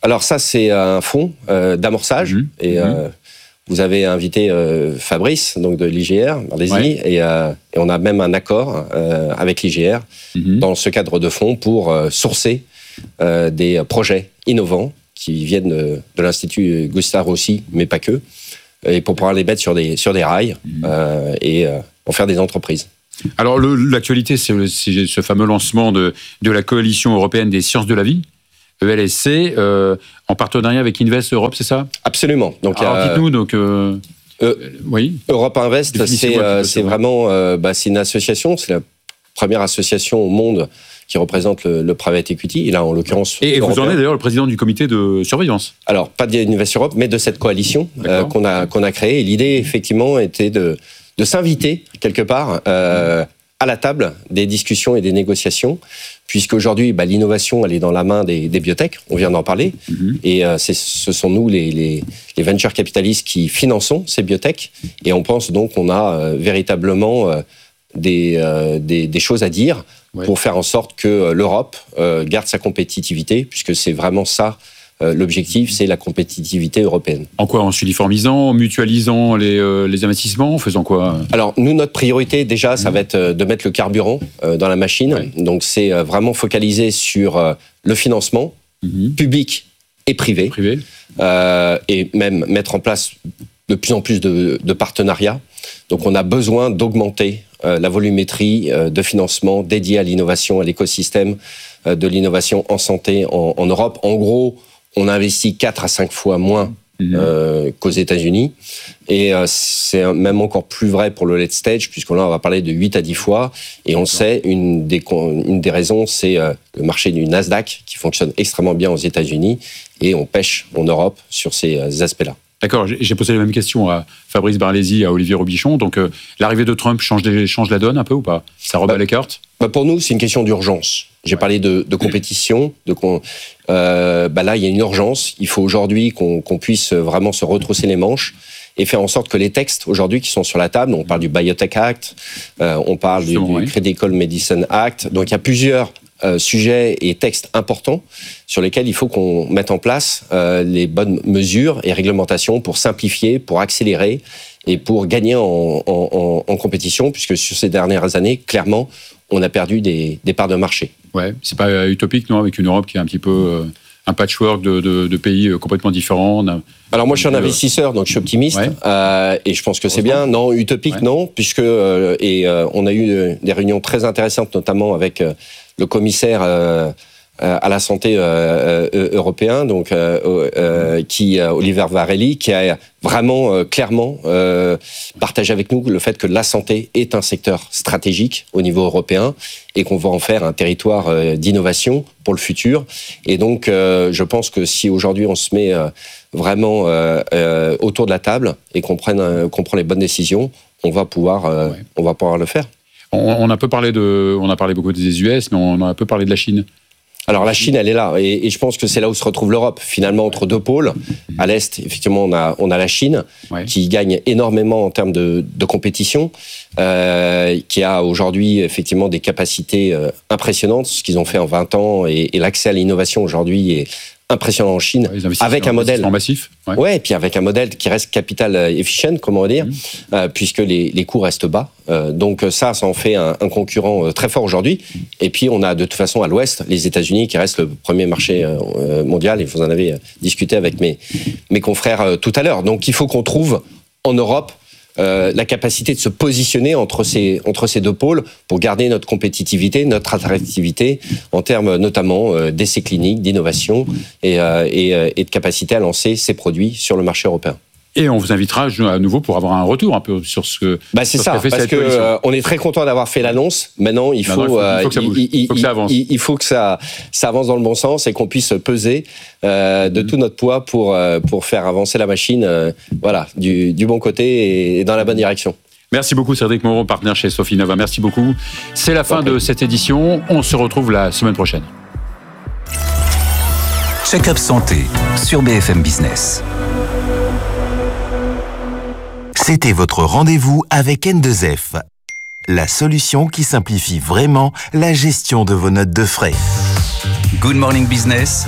Alors ça, c'est un fonds euh, d'amorçage. Mmh. Et euh, mmh. vous avez invité euh, Fabrice, donc de l'I G R, allez-y, ouais. et, euh, et on a même un accord euh, avec l'I G R mmh. dans ce cadre de fonds pour euh, sourcer euh, des projets innovants qui viennent de, de l'Institut Gustave Roussy, mais pas que, et pour pouvoir les mettre sur des, sur des rails mmh. euh, et euh, pour faire des entreprises. Alors, le, l'actualité, c'est, le, c'est ce fameux lancement de, de la Coalition européenne des sciences de la vie, E L S C, euh, en partenariat avec Invest Europe, c'est ça ? Absolument. Donc, Alors, euh, dites-nous, donc... Euh, euh, oui. Europe Invest, c'est, euh, c'est vraiment euh, bah, c'est une association, c'est la première association au monde qui représente le, le private equity, et là, en l'occurrence... Et, et vous en êtes d'ailleurs le président du comité de surveillance. Alors, pas d'Invest Europe, mais de cette coalition euh, qu'on a, qu'on a créée. Et l'idée, effectivement, était de... de s'inviter, quelque part, euh, à la table des discussions et des négociations, puisqu'aujourd'hui, bah, l'innovation, elle est dans la main des, des biotech, on vient d'en parler, mm-hmm. et euh, c'est, ce sont nous, les, les, les venture capitalistes, qui finançons ces biotech, et on pense donc qu'on a euh, véritablement euh, des, euh, des, des choses à dire ouais. pour faire en sorte que euh, l'Europe euh, garde sa compétitivité, puisque c'est vraiment ça. Euh, l'objectif, c'est la compétitivité européenne. En quoi ? En s'uniformisant, en mutualisant les, euh, les investissements, en faisant quoi ? Alors, nous, notre priorité, déjà, ça mmh. va être de mettre le carburant euh, dans la machine. Ouais. Donc, c'est euh, vraiment focalisé sur euh, le financement mmh. public et privé. privé. Euh, et même mettre en place de plus en plus de, de partenariats. Donc, on a besoin d'augmenter euh, la volumétrie euh, de financement dédiée à l'innovation, à l'écosystème euh, de l'innovation en santé en, en Europe. En gros, on investit quatre à cinq fois moins mmh. euh, qu'aux États-Unis. Et euh, c'est même encore plus vrai pour le late stage, puisque là, on va parler de huit à dix fois. Et on le sait, une des, une des raisons, c'est euh, le marché du Nasdaq, qui fonctionne extrêmement bien aux États-Unis. Et on pêche en Europe sur ces euh, aspects-là. D'accord, j'ai posé la même question à Fabrice Barlési et à Olivier Robichon. Donc, euh, l'arrivée de Trump change, des, change la donne un peu ou pas ? Ça rebat bah, les cartes ? bah Pour nous, c'est une question d'urgence. J'ai ouais. parlé de, de compétition. De, euh, bah là, il y a une urgence. Il faut aujourd'hui qu'on, qu'on puisse vraiment se retrousser les manches et faire en sorte que les textes aujourd'hui qui sont sur la table, on parle du Biotech Act, euh, on parle du, du Critical Medicine Act. Donc, il y a plusieurs Euh, sujets et textes importants sur lesquels il faut qu'on mette en place euh, les bonnes mesures et réglementations pour simplifier, pour accélérer et pour gagner en, en, en compétition, puisque sur ces dernières années, clairement, on a perdu des, des parts de marché. Ouais, c'est pas utopique, non, avec une Europe qui est un petit peu euh, un patchwork de, de, de pays complètement différents. Alors moi, je suis un investisseur, donc je suis optimiste, ouais. euh, et je pense que c'est bien. Non, utopique, ouais. non, puisque euh, et euh, on a eu des réunions très intéressantes, notamment avec euh, le commissaire euh, à la santé euh, euh, européen, donc euh, euh, qui euh, Oliver Varelli, qui a vraiment euh, clairement euh, partagé avec nous le fait que la santé est un secteur stratégique au niveau européen et qu'on va en faire un territoire euh, d'innovation pour le futur. Et donc, euh, je pense que si aujourd'hui on se met euh, vraiment euh, euh, autour de la table et qu'on prenne, euh, qu'on prend les bonnes décisions, on va pouvoir, euh, ouais. on va pouvoir le faire. On a, peu parlé de, on a parlé beaucoup des U S, mais on a un peu parlé de la Chine. Alors la Chine, elle est là, et, et je pense que c'est là où se retrouve l'Europe. Finalement, entre deux pôles, à l'est, effectivement, on a, on a la Chine, ouais. qui gagne énormément en termes de, de compétition, euh, qui a aujourd'hui effectivement des capacités euh, impressionnantes, ce qu'ils ont fait en vingt ans, et, et l'accès à l'innovation aujourd'hui est impressionnant en Chine, ouais, avec un modèle massif, ouais. ouais, et puis avec un modèle qui reste capital efficient, comment on va dire, mmh. euh, puisque les, les coûts restent bas. Euh, donc ça, ça en fait un, un concurrent très fort aujourd'hui. Mmh. Et puis on a de toute façon à l'Ouest les États-Unis qui restent le premier marché euh, mondial. Et vous en avez discuté avec mes mes confrères euh, tout à l'heure. Donc il faut qu'on trouve en Europe Euh, la capacité de se positionner entre ces, entre ces deux pôles pour garder notre compétitivité, notre attractivité en termes notamment euh, d'essais cliniques, d'innovation et, euh, et, euh, et de capacité à lancer ces produits sur le marché européen. Et on vous invitera à nouveau pour avoir un retour un peu sur ce que. Bah c'est ça, parce que euh, on est très content d'avoir fait l'annonce. Maintenant, il faut, Maintenant, il faut, il faut que ça bouge, il, il faut que ça avance. Il, il faut que ça, ça avance dans le bon sens et qu'on puisse peser euh, de mmh. tout notre poids pour euh, pour faire avancer la machine, euh, voilà, du, du bon côté et, et dans la bonne direction. Merci beaucoup Cédric Moreau, partenaire chez Sofinnova. Merci beaucoup. C'est la fin okay. de cette édition. On se retrouve la semaine prochaine. Check-up santé sur B F M Business. C'était votre rendez-vous avec N deux F, la solution qui simplifie vraiment la gestion de vos notes de frais. Good Morning Business,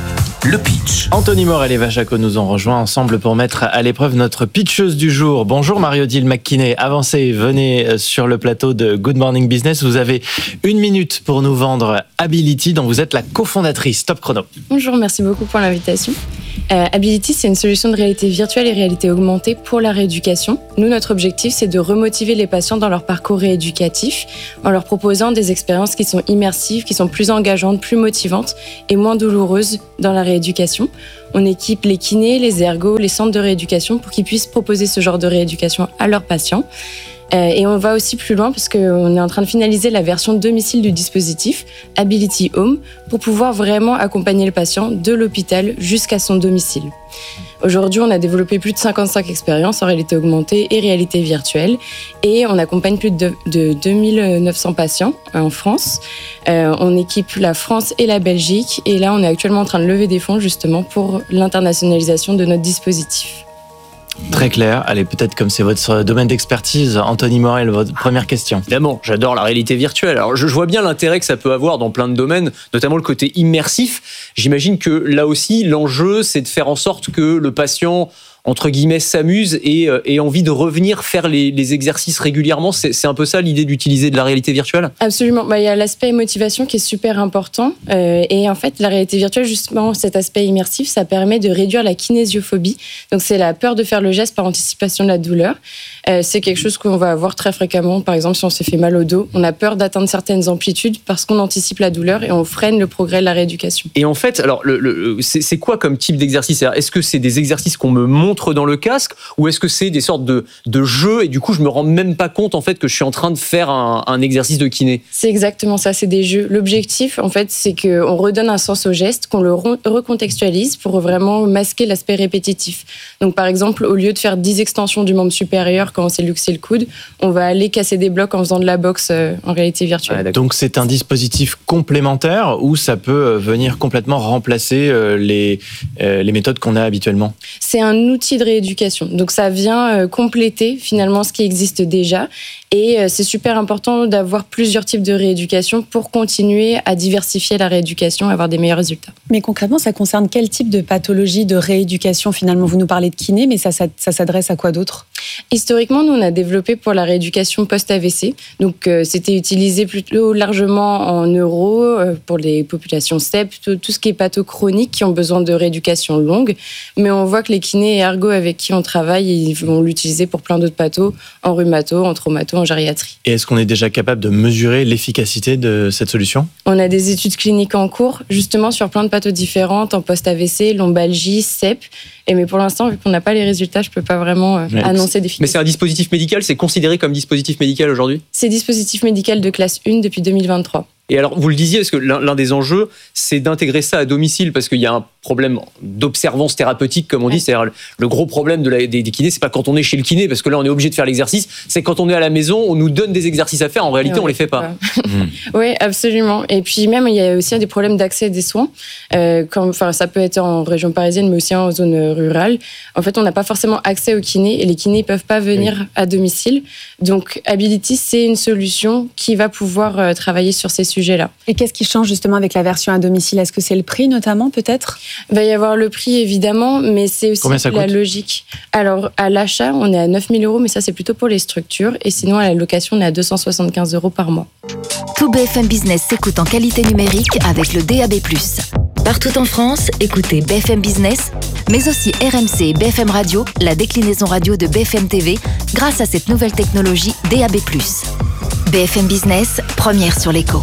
le pitch. Anthony Morel et Vachaco nous ont rejoints ensemble pour mettre à l'épreuve notre pitcheuse du jour. Bonjour Marie-Odile McKinney, avancez, venez sur le plateau de Good Morning Business. Vous avez une minute pour nous vendre Ability, dont vous êtes la cofondatrice. Top chrono. Bonjour, merci beaucoup pour l'invitation. Euh, Ability, c'est une solution de réalité virtuelle et réalité augmentée pour la rééducation. Nous, notre objectif, c'est de remotiver les patients dans leur parcours rééducatif en leur proposant des expériences qui sont immersives, qui sont plus engageantes, plus motivantes et moins douloureuses dans la rééducation. On équipe les kinés, les ergos, les centres de rééducation pour qu'ils puissent proposer ce genre de rééducation à leurs patients. Euh, et on va aussi plus loin parce qu'on est en train de finaliser la version domicile du dispositif, Ability Home, pour pouvoir vraiment accompagner le patient de l'hôpital jusqu'à son domicile. Aujourd'hui, on a développé plus de cinquante-cinq expériences en réalité augmentée et réalité virtuelle et on accompagne plus de, de deux mille neuf cents patients en France. Euh, on équipe la France et la Belgique et là, on est actuellement en train de lever des fonds justement pour l'internationalisation de notre dispositif. Très clair. Allez, peut-être comme c'est votre domaine d'expertise, Anthony Morel, votre première question. Évidemment, j'adore la réalité virtuelle. Alors, je vois bien l'intérêt que ça peut avoir dans plein de domaines, notamment le côté immersif. J'imagine que là aussi, l'enjeu, c'est de faire en sorte que le patient, entre guillemets, s'amuse et euh, ait envie de revenir faire les, les exercices régulièrement. C'est, c'est un peu ça l'idée d'utiliser de la réalité virtuelle ? Absolument. Bah, il y a l'aspect motivation qui est super important. Euh, et en fait, la réalité virtuelle, justement, cet aspect immersif, ça permet de réduire la kinésiophobie. Donc, c'est la peur de faire le geste par anticipation de la douleur. Euh, c'est quelque chose qu'on va avoir très fréquemment. Par exemple, si on s'est fait mal au dos, on a peur d'atteindre certaines amplitudes parce qu'on anticipe la douleur et on freine le progrès de la rééducation. Et en fait, alors, le, le, c'est, c'est quoi comme type d'exercice ? Est-ce que c'est des exercices qu'on me montre dans le casque ou est-ce que c'est des sortes de, de jeux et du coup je me rends même pas compte en fait que je suis en train de faire un, un exercice de kiné ? C'est exactement ça, c'est des jeux. L'objectif en fait c'est qu'on redonne un sens au geste, qu'on le re- recontextualise pour vraiment masquer l'aspect répétitif. Donc par exemple au lieu de faire dix extensions du membre supérieur quand on s'est luxé le coude, on va aller casser des blocs en faisant de la boxe euh, en réalité virtuelle. Ah, donc c'est un dispositif complémentaire ou ça peut venir complètement remplacer euh, les, euh, les méthodes qu'on a habituellement ? C'est un outil de rééducation. Donc ça vient euh, compléter finalement ce qui existe déjà et euh, c'est super important d'avoir plusieurs types de rééducation pour continuer à diversifier la rééducation et avoir des meilleurs résultats. Mais concrètement, ça concerne quel type de pathologie de rééducation finalement ? Vous nous parlez de kiné, mais ça, ça, ça s'adresse à quoi d'autre ? Historiquement, nous on a développé pour la rééducation post-A V C. Donc euh, c'était utilisé plutôt largement en neuro euh, pour les populations S T E P, tout, tout ce qui est patho chronique qui ont besoin de rééducation longue. Mais on voit que les kinés et ergo avec qui on travaille, ils vont l'utiliser pour plein d'autres pathos, en rhumato, en traumato, en gériatrie. Et est-ce qu'on est déjà capable de mesurer l'efficacité de cette solution ? On a des études cliniques en cours, justement sur plein de pathos différentes, en post-A V C, lombalgie, S E P. Et mais pour l'instant, vu qu'on n'a pas les résultats, je ne peux pas vraiment euh, annoncer d'efficacité. Mais c'est un dispositif médical, c'est considéré comme dispositif médical aujourd'hui ? C'est dispositif médical de classe un depuis deux mille vingt-trois. Et alors, vous le disiez, parce que l'un, l'un des enjeux, c'est d'intégrer ça à domicile, parce qu'il y a un problème d'observance thérapeutique, comme on dit. C'est-à-dire, le gros problème de la, des, des kinés, c'est pas quand on est chez le kiné, parce que là, on est obligé de faire l'exercice. C'est quand on est à la maison, on nous donne des exercices à faire. En réalité, ouais, on les fait pas. Oui, absolument. Et puis même, il y a aussi des problèmes d'accès des soins. Euh, comme, enfin, ça peut être en région parisienne, mais aussi en zone rurale. En fait, on n'a pas forcément accès aux kinés, et les kinés ne peuvent pas venir oui. à domicile. Donc, Ability, c'est une solution qui va pouvoir euh, travailler sur ces sujets. Sujet-là. Et qu'est-ce qui change justement avec la version à domicile ? Est-ce que c'est le prix notamment peut-être ? Il va y avoir le prix évidemment, mais c'est aussi la coûte logique. Alors à l'achat, on est à neuf mille euros, mais ça c'est plutôt pour les structures. Et sinon à la location, on est à deux cent soixante-quinze euros par mois. Tout B F M Business s'écoute en qualité numérique avec le D A B plus. Partout en France, écoutez B F M Business, mais aussi R M C et B F M Radio, la déclinaison radio de B F M T V, grâce à cette nouvelle technologie D A B plus. B F M Business, première sur l'écho.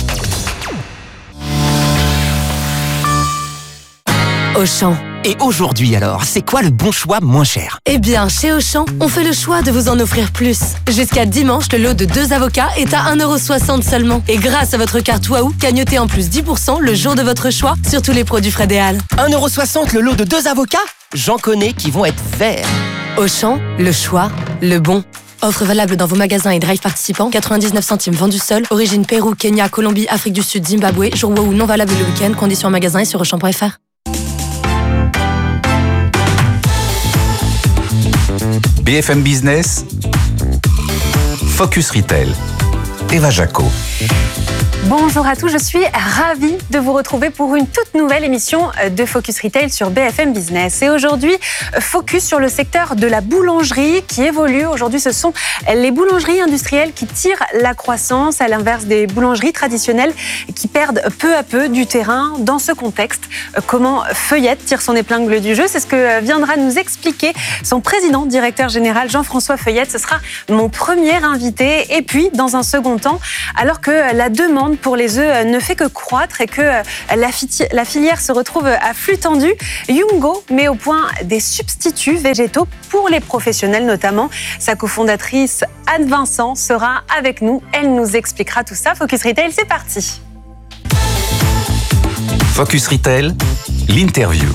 Auchan. Et aujourd'hui alors, c'est quoi le bon choix moins cher ? Eh bien, chez Auchan, on fait le choix de vous en offrir plus. Jusqu'à dimanche, le lot de deux avocats est à un euro soixante seulement. Et grâce à votre carte Waouh, gagnotez en plus dix pour cent le jour de votre choix sur tous les produits Fred et Hall. un euro soixante le lot de deux avocats ? J'en connais qui vont être verts. Auchan, le choix, le bon. Offre valable dans vos magasins et drive participants. quatre-vingt-dix-neuf centimes vendus seul. Origine Pérou, Kenya, Colombie, Afrique du Sud, Zimbabwe. Jour Waouh non valable le week-end. Conditions en magasin et sur auchan point f r. B F M Business, Focus Retail, Eva Jaco. Bonjour à tous, je suis ravie de vous retrouver pour une toute nouvelle émission de Focus Retail sur B F M Business. Et aujourd'hui, focus sur le secteur de la boulangerie qui évolue. Aujourd'hui, ce sont les boulangeries industrielles qui tirent la croissance à l'inverse des boulangeries traditionnelles qui perdent peu à peu du terrain. Dans ce contexte, comment Feuillette tire son épingle du jeu, c'est ce que viendra nous expliquer son président, directeur général Jean-François Feuillette. Ce sera mon premier invité. Et puis, dans un second temps, alors que la demande pour les œufs ne fait que croître et que la, fi- la filière se retrouve à flux tendu, Yumgo met au point des substituts végétaux pour les professionnels notamment. Sa cofondatrice Anne Vincent sera avec nous. Elle nous expliquera tout ça. Focus Retail, c'est parti. Focus Retail, l'interview.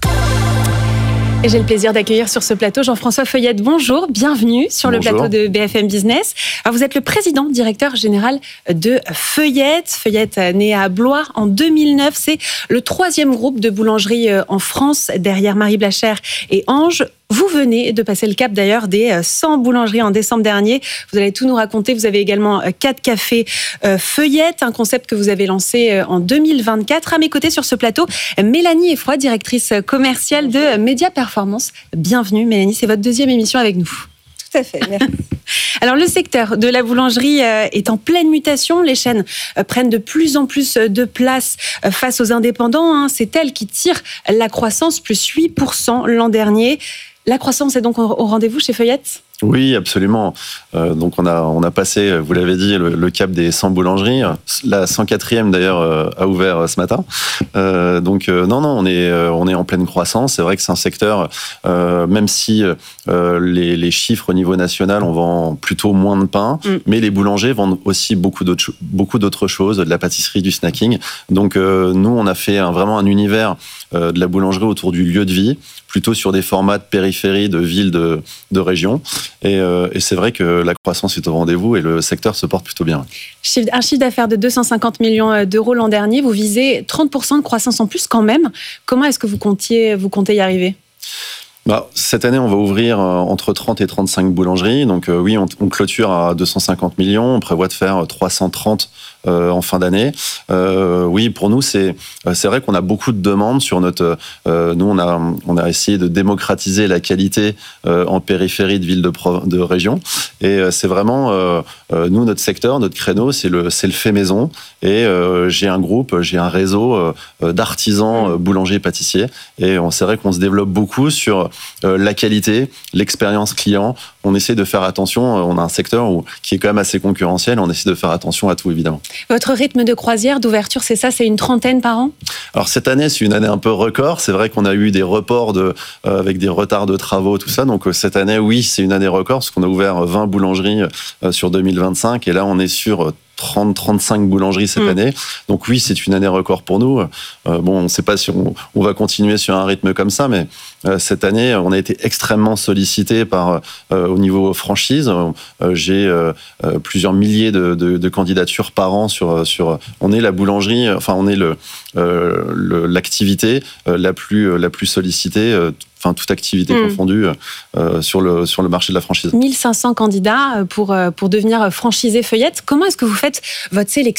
Et j'ai le plaisir d'accueillir sur ce plateau Jean-François Feuillette. Bonjour, bienvenue sur Bonjour. le plateau de B F M Business. Alors vous êtes le président, directeur général de Feuillette. Feuillette, né à Blois en deux mille neuf, c'est le troisième groupe de boulangerie en France, derrière Marie Blachère et Ange. Vous venez de passer le cap d'ailleurs des cent boulangeries en décembre dernier. Vous allez tout nous raconter. Vous avez également quatre cafés Feuillette, un concept que vous avez lancé en deux mille vingt-quatre. À mes côtés sur ce plateau, Mélanie Effroy, directrice commerciale de Média Performance. Bienvenue Mélanie, c'est votre deuxième émission avec nous. Tout à fait, merci. Alors le secteur de la boulangerie est en pleine mutation. Les chaînes prennent de plus en plus de place face aux indépendants. C'est elles qui tirent la croissance, plus huit pour cent l'an dernier. La croissance est donc au rendez-vous chez Feuillette ? Oui, absolument. Euh, donc on a on a passé, vous l'avez dit, le, le cap des cent boulangeries. La cent quatrième d'ailleurs euh, a ouvert ce matin. Euh, donc euh, non non, on est euh, on est en pleine croissance. C'est vrai que c'est un secteur, euh, même si euh, les, les chiffres au niveau national, on vend plutôt moins de pain, mm. mais les boulangers vendent aussi beaucoup d'autres beaucoup d'autres choses, de la pâtisserie, du snacking. Donc euh, nous, on a fait un, vraiment un univers euh, de la boulangerie autour du lieu de vie, plutôt sur des formats de périphérie, de villes, de, de régions. Et, euh, et c'est vrai que la croissance est au rendez-vous et le secteur se porte plutôt bien. Un chiffre d'affaires de deux cent cinquante millions d'euros l'an dernier, vous visez trente pour cent de croissance en plus quand même. Comment est-ce que vous comptiez, vous comptez y arriver ? Bah, cette année, on va ouvrir entre trente et trente-cinq boulangeries. Donc euh, oui, on, on clôture à deux cent cinquante millions. On prévoit de faire trois cent trente euh, en fin d'année. Euh, oui, pour nous, c'est c'est vrai qu'on a beaucoup de demandes sur notre. Euh, nous, on a on a essayé de démocratiser la qualité euh, en périphérie de villes de, de région. Et euh, c'est vraiment euh, nous notre secteur, notre créneau, c'est le c'est le fait maison. Et euh, j'ai un groupe, j'ai un réseau euh, d'artisans euh, boulangers pâtissiers. Et on c'est vrai qu'on se développe beaucoup sur Euh, la qualité, l'expérience client. On essaie de faire attention. On a un secteur où, qui est quand même assez concurrentiel. On essaie de faire attention à tout, évidemment. Votre rythme de croisière, d'ouverture, c'est ça, c'est une trentaine par an ? Alors cette année, c'est une année un peu record. C'est vrai qu'on a eu des reports de, euh, avec des retards de travaux, tout ça. Donc euh, cette année, oui, c'est une année record parce qu'on a ouvert vingt boulangeries euh, sur deux mille vingt-cinq. Et là, on est sur euh, trente à trente-cinq boulangeries cette mmh. année. Donc oui, c'est une année record pour nous. Euh, bon, on ne sait pas si on, on va continuer sur un rythme comme ça, mais euh, cette année, on a été extrêmement sollicité par, euh, au niveau franchise. Euh, j'ai euh, plusieurs milliers de, de, de candidatures par an sur, sur... On est la boulangerie, enfin, on est le, euh, le, l'activité la plus, la plus sollicitée, euh, enfin toute activité mmh. confondue euh, sur, le, sur le marché de la franchise. mille cinq cents candidats pour, pour devenir franchisé Feuillette. Comment est-ce que vous faites votre sélection ?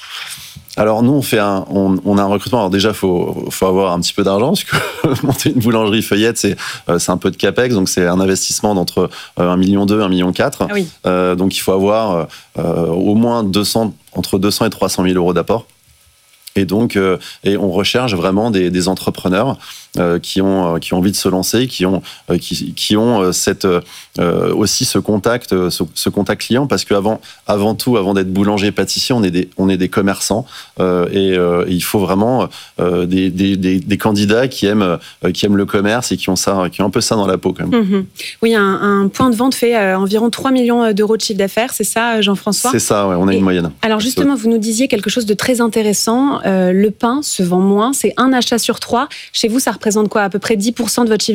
Alors nous, on fait un, on, on a un recrutement. Alors déjà, faut, faut avoir un petit peu d'argent parce que monter une boulangerie Feuillette, c'est, c'est un peu de capex, donc c'est un investissement d'entre un million deux, un million quatre. Ah oui. Euh, donc il faut avoir euh, au moins deux cents, entre deux cents et trois cent mille euros d'apport. Et donc, euh, et on recherche vraiment des, des entrepreneurs euh, qui ont qui ont envie de se lancer, qui ont euh, qui, qui ont cette euh, aussi ce contact ce, ce contact client, parce qu'avant avant tout avant d'être boulanger pâtissier, on est des on est des commerçants euh, et, euh, et il faut vraiment euh, des, des, des des candidats qui aiment euh, qui aiment le commerce et qui ont ça qui ont un peu ça dans la peau quand même. Mmh. Oui, un, un point de vente fait euh, environ trois millions d'euros de chiffre d'affaires, c'est ça, Jean-François ? C'est ça, ouais, on a et une moyenne. Alors justement, vous nous disiez quelque chose de très intéressant. Euh, le pain se vend moins, c'est un achat sur trois. Chez vous, ça représente quoi ? À peu près dix pour cent de votre chiffre d'affaires ?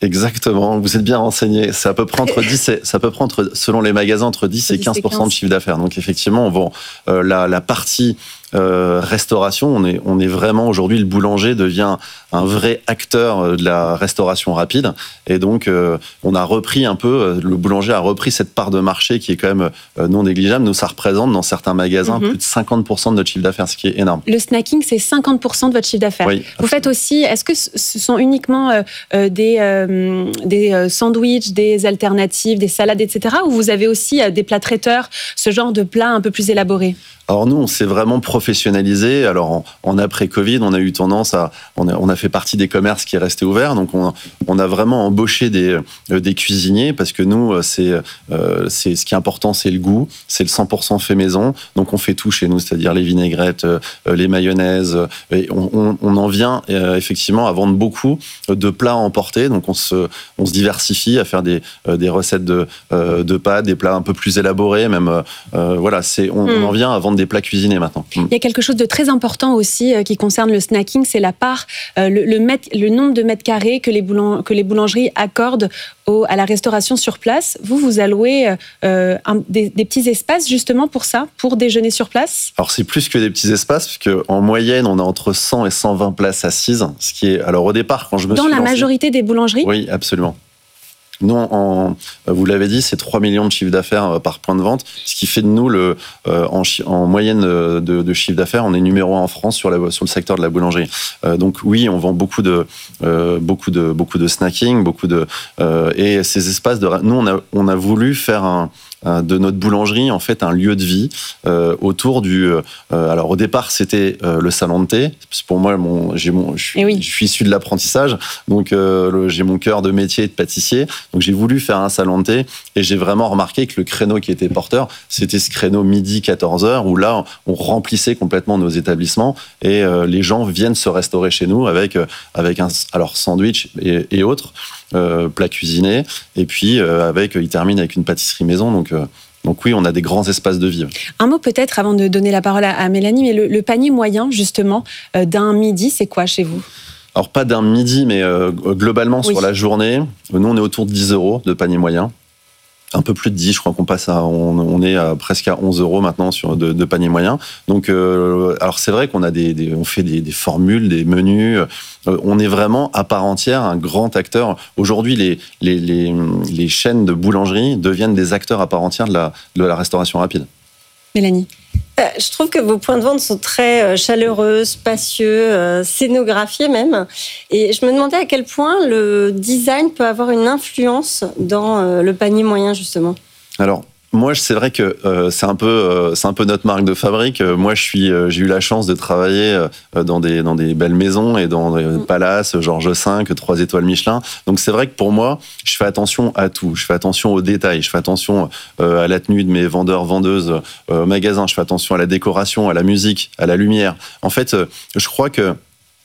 Exactement, vous êtes bien renseigné. C'est à peu près entre dix et, ça peut prendre entre, selon les magasins, entre dix et quinze pour cent de chiffre d'affaires. Donc effectivement, on vend euh, la, la partie euh, restauration. On est, on est vraiment aujourd'hui, le boulanger devient un vrai acteur de la restauration rapide. Et donc, euh, on a repris un peu, le boulanger a repris cette part de marché qui est quand même euh, non négligeable. Nous, ça représente dans certains magasins mm-hmm. plus de cinquante pour cent de notre chiffre d'affaires, ce qui est énorme. Le snacking, c'est cinquante pour cent de votre chiffre d'affaires. Oui, vous faites aussi, est-ce que ce sont uniquement euh, euh, des, euh, des euh, sandwichs, des alternatives, des salades, et cetera, ou vous avez aussi euh, des plats traiteurs, ce genre de plats un peu plus élaborés? Alors nous, on s'est vraiment professionnalisé. Alors en, en après-Covid, on a eu tendance à, on a, on a fait partie des commerces qui restaient ouverts, donc on, on a vraiment embauché des, euh, des cuisiniers parce que nous, c'est, euh, c'est ce qui est important, c'est le goût, c'est le cent pour cent fait maison. Donc on fait tout chez nous, c'est-à-dire les vinaigrettes, euh, les mayonnaises. Et on, on, on en vient euh, effectivement à vendre beaucoup de plats à emporter. Donc on se, on se diversifie à faire des, euh, des recettes de, euh, de pâtes, des plats un peu plus élaborés, même. Euh, voilà, c'est, on, mm. on en vient à vendre des plats cuisinés maintenant. Il y a quelque chose de très important aussi euh, qui concerne le snacking, c'est la part, euh, le, le, mètre, le nombre de mètres carrés que les, boulang, que les boulangeries accordent au, à la restauration sur place. Vous, vous allouez euh, un, des, des petits espaces justement pour ça, pour déjeuner sur place? Alors c'est plus que des petits espaces, puisque en moyenne, on a entre cent et cent vingt places assises, ce qui est, alors au départ, quand je me Dans suis la lancé, majorité des boulangeries? Oui, absolument. Nous, en, vous l'avez dit, c'est trois millions de chiffre d'affaires par point de vente, ce qui fait de nous, le, euh, en, en moyenne de, de chiffre d'affaires, on est numéro un en France sur, la, sur le secteur de la boulangerie. Euh, donc oui, on vend beaucoup de, euh, beaucoup de, beaucoup de snacking, beaucoup de, euh, et ces espaces de... Nous, on a, on a voulu faire un... de notre boulangerie, en fait, un lieu de vie euh, autour du... Euh, alors, au départ, c'était euh, le salon de thé. Pour moi, mon, j'ai mon, je, suis, oui. je suis issu de l'apprentissage, donc euh, le, j'ai mon cœur de métier de pâtissier. Donc, j'ai voulu faire un salon de thé et j'ai vraiment remarqué que le créneau qui était porteur, c'était ce créneau midi quatorze heures où là, on remplissait complètement nos établissements et euh, les gens viennent se restaurer chez nous avec, euh, avec un alors, sandwich et, et autres. Euh, plat cuisiné, et puis euh, avec, il termine avec une pâtisserie maison, donc, euh, donc oui, on a des grands espaces de vie. Un mot peut-être avant de donner la parole à, à Mélanie, mais le, le panier moyen justement euh, d'un midi, c'est quoi chez vous? Alors pas d'un midi, mais euh, globalement oui. Sur la journée, nous on est autour de dix euros de panier moyen. Un peu plus de dix, je crois qu'on passe à, on, on est à presque à onze euros maintenant sur de, de panier moyen. Donc, euh, alors c'est vrai qu'on a des, des on fait des, des formules, des menus. Euh, on est vraiment à part entière un grand acteur. Aujourd'hui, les, les, les, les chaînes de boulangerie deviennent des acteurs à part entière de la, de la restauration rapide. Mélanie. Euh, je trouve que vos points de vente sont très euh, chaleureux, spacieux, euh, scénographiés même. Et je me demandais à quel point le design peut avoir une influence dans euh, le panier moyen, justement. Alors, moi, c'est vrai que euh, c'est un peu, euh, c'est un peu notre marque de fabrique. Moi, je suis, euh, j'ai eu la chance de travailler euh, dans des, dans des belles maisons et dans des mmh. palaces, Georges cinq, trois étoiles Michelin. Donc, c'est vrai que pour moi, je fais attention à tout. Je fais attention aux détails. Je fais attention euh, à la tenue de mes vendeurs, vendeuses euh, au magasin. Je fais attention à la décoration, à la musique, à la lumière. En fait, euh, je crois que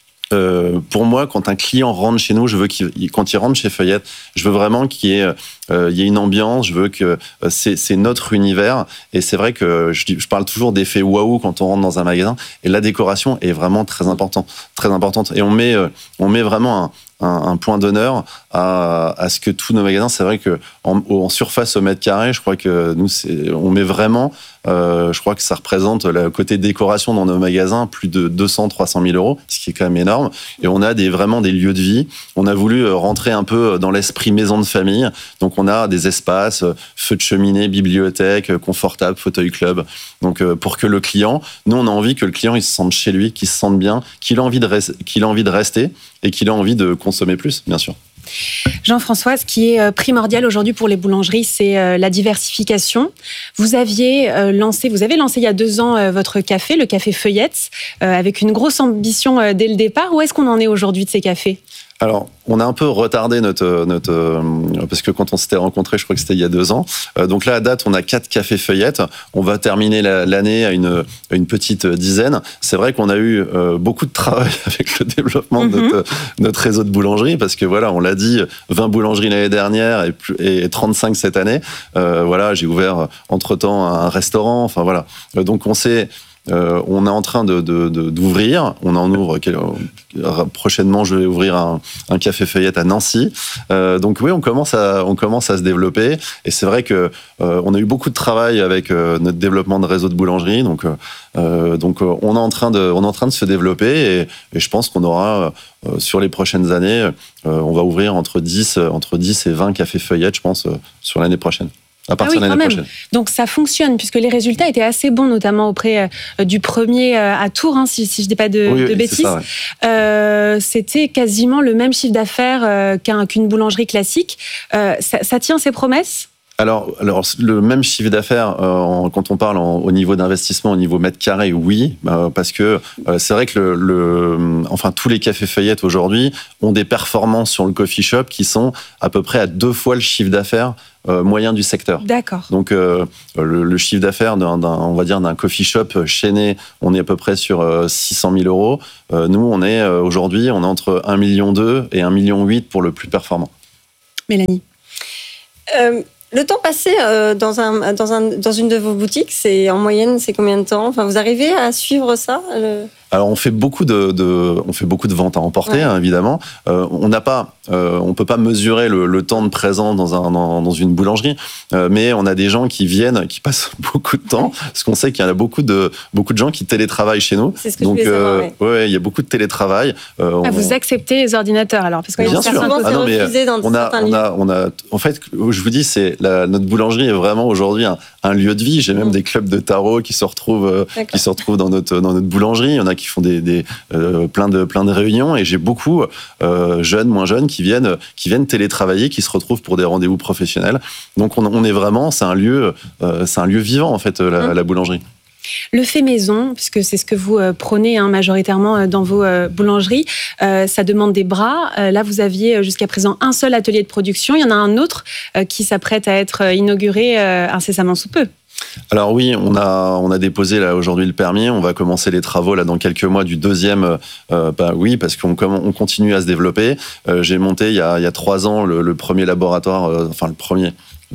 Euh, pour moi, quand un client rentre chez nous, je veux qu'il, quand il rentre chez Feuillette, je veux vraiment qu'il y ait, euh, il y ait une ambiance. Je veux que euh, c'est, c'est notre univers. Et c'est vrai que je, je parle toujours d'effet waouh quand on rentre dans un magasin. Et la décoration est vraiment très importante, très importante. Et on met, euh, on met vraiment un, un, un point d'honneur à, à ce que tous nos magasins. C'est vrai que en, en surface au mètre carré, je crois que nous, c'est, on met vraiment. Euh, je crois que ça représente le côté décoration dans nos magasins, plus de deux cents à trois cent mille euros, ce qui est quand même énorme. Et on a des, vraiment des lieux de vie. On a voulu rentrer un peu dans l'esprit maison de famille. Donc on a des espaces, feu de cheminée, bibliothèque, confortable, fauteuil club. Donc pour que le client, nous on a envie que le client il se sente chez lui, qu'il se sente bien, qu'il a envie de, res- qu'il a envie de rester et qu'il a envie de consommer plus, bien sûr. Jean-François, ce qui est primordial aujourd'hui pour les boulangeries, c'est la diversification. Vous aviez lancé, vous avez lancé il y a deux ans votre café, le café Feuillette, avec une grosse ambition dès le départ. Où est-ce qu'on en est aujourd'hui de ces cafés ? Alors, on a un peu retardé notre, notre euh, parce que quand on s'était rencontrés, je crois que c'était il y a deux ans. Euh, donc là, à date, on a quatre cafés Feuillette. On va terminer la, l'année à une, à une petite dizaine. C'est vrai qu'on a eu euh, beaucoup de travail avec le développement mm-hmm. de notre, notre réseau de boulangeries, parce que voilà, on l'a dit, vingt boulangeries l'année dernière et, plus, et trente-cinq cette année. Euh, voilà, j'ai ouvert entre-temps un restaurant. Enfin voilà. Donc on s'est euh, on est en train de, de, de, d'ouvrir. On en ouvre euh, prochainement. Je vais ouvrir un, un café feuillette à Nancy. Euh, donc oui, on commence à on commence à se développer. Et c'est vrai que euh, on a eu beaucoup de travail avec euh, notre développement de réseau de boulangerie. Donc euh, donc euh, on est en train de on est en train de se développer. Et, et je pense qu'on aura euh, sur les prochaines années, euh, on va ouvrir entre dix entre dix et vingt cafés feuillettes, je pense, euh, sur l'année prochaine. À partir ah oui, de l'année prochaine. Donc ça fonctionne, puisque les résultats étaient assez bons, notamment auprès euh, du premier euh, à Tours, hein, si, si je ne dis pas de, oui, de oui, bêtises. C'est ça, ouais. euh, c'était quasiment le même chiffre d'affaires euh, qu'un, qu'une boulangerie classique. Euh, ça, ça tient ses promesses ? Alors, alors, le même chiffre d'affaires, euh, quand on parle en, au niveau d'investissement, au niveau mètre carré, oui, euh, parce que euh, c'est vrai que le, le, enfin, tous les cafés feuillettes aujourd'hui ont des performances sur le coffee shop qui sont à peu près à deux fois le chiffre d'affaires euh, moyen du secteur. D'accord. Donc, euh, le, le chiffre d'affaires d'un, d'un, on va dire, d'un coffee shop chaîné, on est à peu près sur euh, six cent mille euros. Euh, nous, on est euh, aujourd'hui, on est entre un virgule deux million et un virgule huit million pour le plus performant. Mélanie. Euh... Le temps passé euh, dans, un, dans, un, dans une de vos boutiques, c'est en moyenne, c'est combien de temps ? Enfin, vous arrivez à suivre ça le... Alors on fait beaucoup de, de on fait beaucoup de ventes à emporter, ouais. hein, évidemment. Euh, on n'a pas, euh, on peut pas mesurer le, le temps de présence dans un dans, dans une boulangerie, euh, mais on a des gens qui viennent, qui passent beaucoup de temps, parce qu'on sait qu'il y en a beaucoup de beaucoup de gens qui télétravaillent chez nous. C'est ce que Donc je voulais savoir, ouais. euh, ouais, il y a beaucoup de télétravail. Euh, ah, on... Vous acceptez les ordinateurs alors, parce que bien sûr. Ah, non, mais on a on a on a en fait, je vous dis, c'est la, notre boulangerie est vraiment aujourd'hui un, un lieu de vie. J'ai même mmh. des clubs de tarot qui se retrouvent D'accord. qui se retrouvent dans notre dans notre boulangerie. Il y en a qui font des, des euh, plein de plein de réunions et j'ai beaucoup euh, jeunes, moins jeunes qui viennent qui viennent télétravailler, qui se retrouvent pour des rendez-vous professionnels. Donc on, on est vraiment, c'est un lieu euh, c'est un lieu vivant en fait la, mmh. la boulangerie. Le fait maison, puisque c'est ce que vous euh, prônez hein, majoritairement euh, dans vos euh, boulangeries, euh, ça demande des bras. Euh, là, vous aviez jusqu'à présent un seul atelier de production. Il y en a un autre euh, qui s'apprête à être inauguré euh, incessamment sous peu. Alors oui, on a on a déposé là aujourd'hui le permis. On va commencer les travaux là dans quelques mois du deuxième. Euh, bah oui, parce qu'on on continue à se développer. Euh, j'ai monté il y a il y a trois ans le, le premier laboratoire, euh, enfin le premier.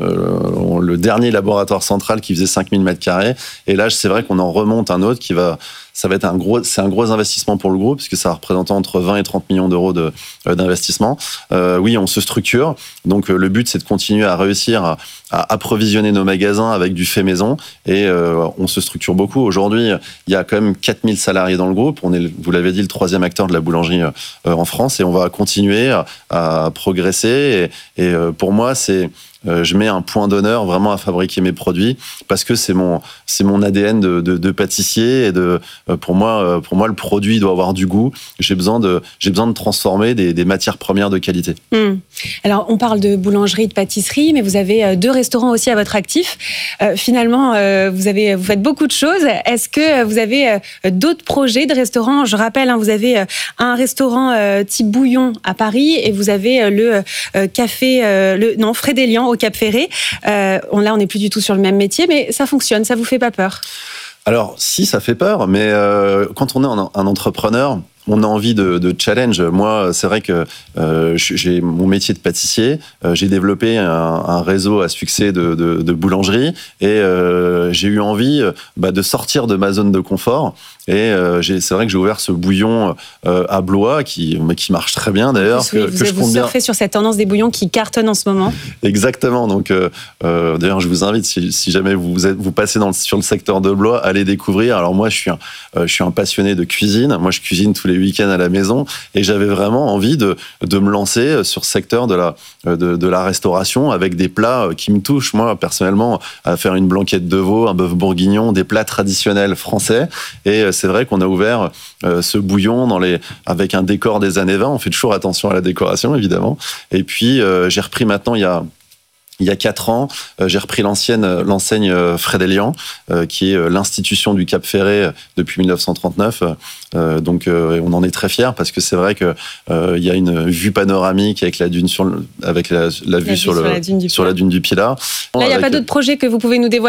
Euh, le dernier laboratoire central qui faisait cinq mille mètres carrés. Et là, c'est vrai qu'on en remonte un autre qui va, ça va être un gros, c'est un gros investissement pour le groupe, puisque ça représente entre vingt et trente millions d'euros de, euh, d'investissement. Euh, oui, on se structure. Donc, euh, le but, c'est de continuer à réussir à, à approvisionner nos magasins avec du fait maison. Et euh, on se structure beaucoup. Aujourd'hui, il y a quand même quatre mille salariés dans le groupe. On est, vous l'avez dit, le troisième acteur de la boulangerie euh, en France. Et on va continuer à, à progresser. Et, et euh, pour moi, c'est Euh, je mets un point d'honneur vraiment à fabriquer mes produits parce que c'est mon c'est mon A D N de, de, de pâtissier et de euh, pour moi pour moi le produit doit avoir du goût. J'ai besoin de j'ai besoin de transformer des, des matières premières de qualité. Mmh. Alors on parle de boulangerie, de pâtisserie, mais vous avez deux restaurants aussi à votre actif. Euh, finalement, euh, vous avez vous faites beaucoup de choses. Est-ce que vous avez euh, d'autres projets de restaurants ? Je rappelle, hein, vous avez euh, un restaurant euh, type Bouillon à Paris et vous avez euh, le euh, café euh, le non Frédélian au Cap Ferré. Euh, on, là, on n'est plus du tout sur le même métier, mais ça fonctionne, ça vous fait pas peur ? Alors, si, ça fait peur, mais euh, quand on est un, un entrepreneur, on a envie de, de challenge. Moi, c'est vrai que euh, j'ai mon métier de pâtissier. Euh, j'ai développé un, un réseau à succès de, de, de boulangerie et euh, j'ai eu envie bah, de sortir de ma zone de confort. Et euh, j'ai, c'est vrai que j'ai ouvert ce bouillon euh, à Blois qui, qui marche très bien d'ailleurs. Oui, que, vous que je vous surfez sur cette tendance des bouillons qui cartonnent en ce moment. Exactement. Donc, euh, euh, d'ailleurs, je vous invite, si, si jamais vous, êtes, vous passez dans le, sur le secteur de Blois, allez découvrir. Alors moi, je suis un, euh, je suis un passionné de cuisine. Moi, je cuisine tous les week-ends à la maison et j'avais vraiment envie de, de me lancer sur ce secteur de la, de, de la restauration avec des plats qui me touchent. Moi, personnellement, à faire une blanquette de veau, un bœuf bourguignon, des plats traditionnels français. Et c'est vrai qu'on a ouvert euh, ce bouillon dans les, avec un décor des années vingt. On fait toujours attention à la décoration, évidemment. Et puis, euh, j'ai repris maintenant, il y a Il y a quatre ans, euh, j'ai repris l'ancienne l'enseigne euh, Frédélian, euh, qui est euh, l'institution du Cap Ferré euh, depuis mille neuf cent trente-neuf. Euh, donc, euh, on en est très fiers parce que c'est vrai que euh, il y a une vue panoramique avec la dune sur le, avec la, la, la vue, vue sur, le, la sur la dune du Pilat. Là, il n'y a avec... pas d'autres projets que vous pouvez nous dévoiler.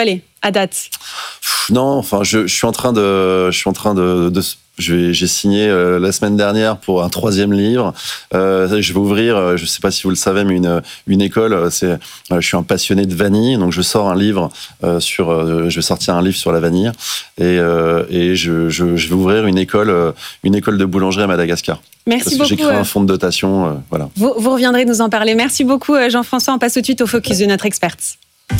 à date? Non, enfin, je, je suis en train de, je suis en train de, de je vais, j'ai signé euh, la semaine dernière pour un troisième livre. Euh, je vais ouvrir, je ne sais pas si vous le savez, mais une, une école. C'est, euh, je suis un passionné de vanille, donc je sors un livre euh, sur, euh, je vais sortir un livre sur la vanille et, euh, et je, je, je vais ouvrir une école, euh, une école de boulangerie à Madagascar. Merci Parce beaucoup. que j'ai créé un fonds de dotation, euh, voilà. Vous, vous reviendrez nous en parler. Merci beaucoup Jean-François. On passe tout de suite au focus de notre experte.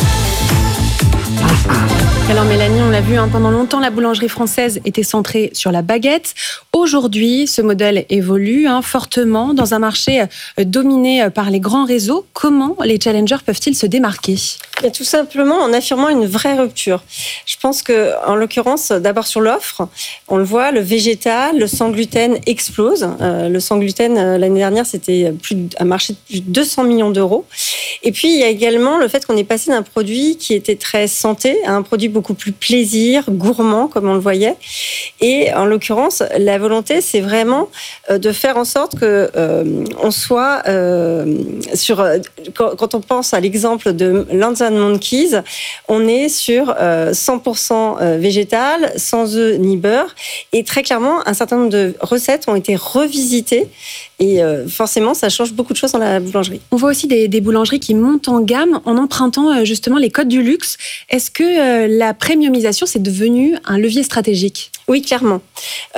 Alors Mélanie, on l'a vu, hein, pendant longtemps, la boulangerie française était centrée sur la baguette. Aujourd'hui, ce modèle évolue hein, fortement dans un marché euh, dominé par les grands réseaux. Comment les challengers peuvent-ils se démarquer ? Et tout simplement en affirmant une vraie rupture. Je pense que, en l'occurrence, d'abord sur l'offre, on le voit, le végétal, le sans gluten explose. Euh, le sans gluten, euh, l'année dernière, c'était plus de, un marché de plus de deux cents millions d'euros. Et puis, il y a également le fait qu'on est passé d'un produit qui était très santé à un produit beaucoup plus plaisir, gourmand, comme on le voyait. Et en l'occurrence, la volonté, c'est vraiment de faire en sorte que euh, on soit euh, sur. Quand, quand on pense à l'exemple de Lands and Monkeys, on est sur euh, cent pour cent végétal, sans œufs ni beurre. Et très clairement, un certain nombre de recettes ont été revisitées. Et euh, forcément, ça change beaucoup de choses dans la boulangerie. On voit aussi des, des boulangeries qui montent en gamme en empruntant euh, justement les codes du luxe. Est-ce que euh, la premiumisation, c'est devenu un levier stratégique ? Oui, clairement.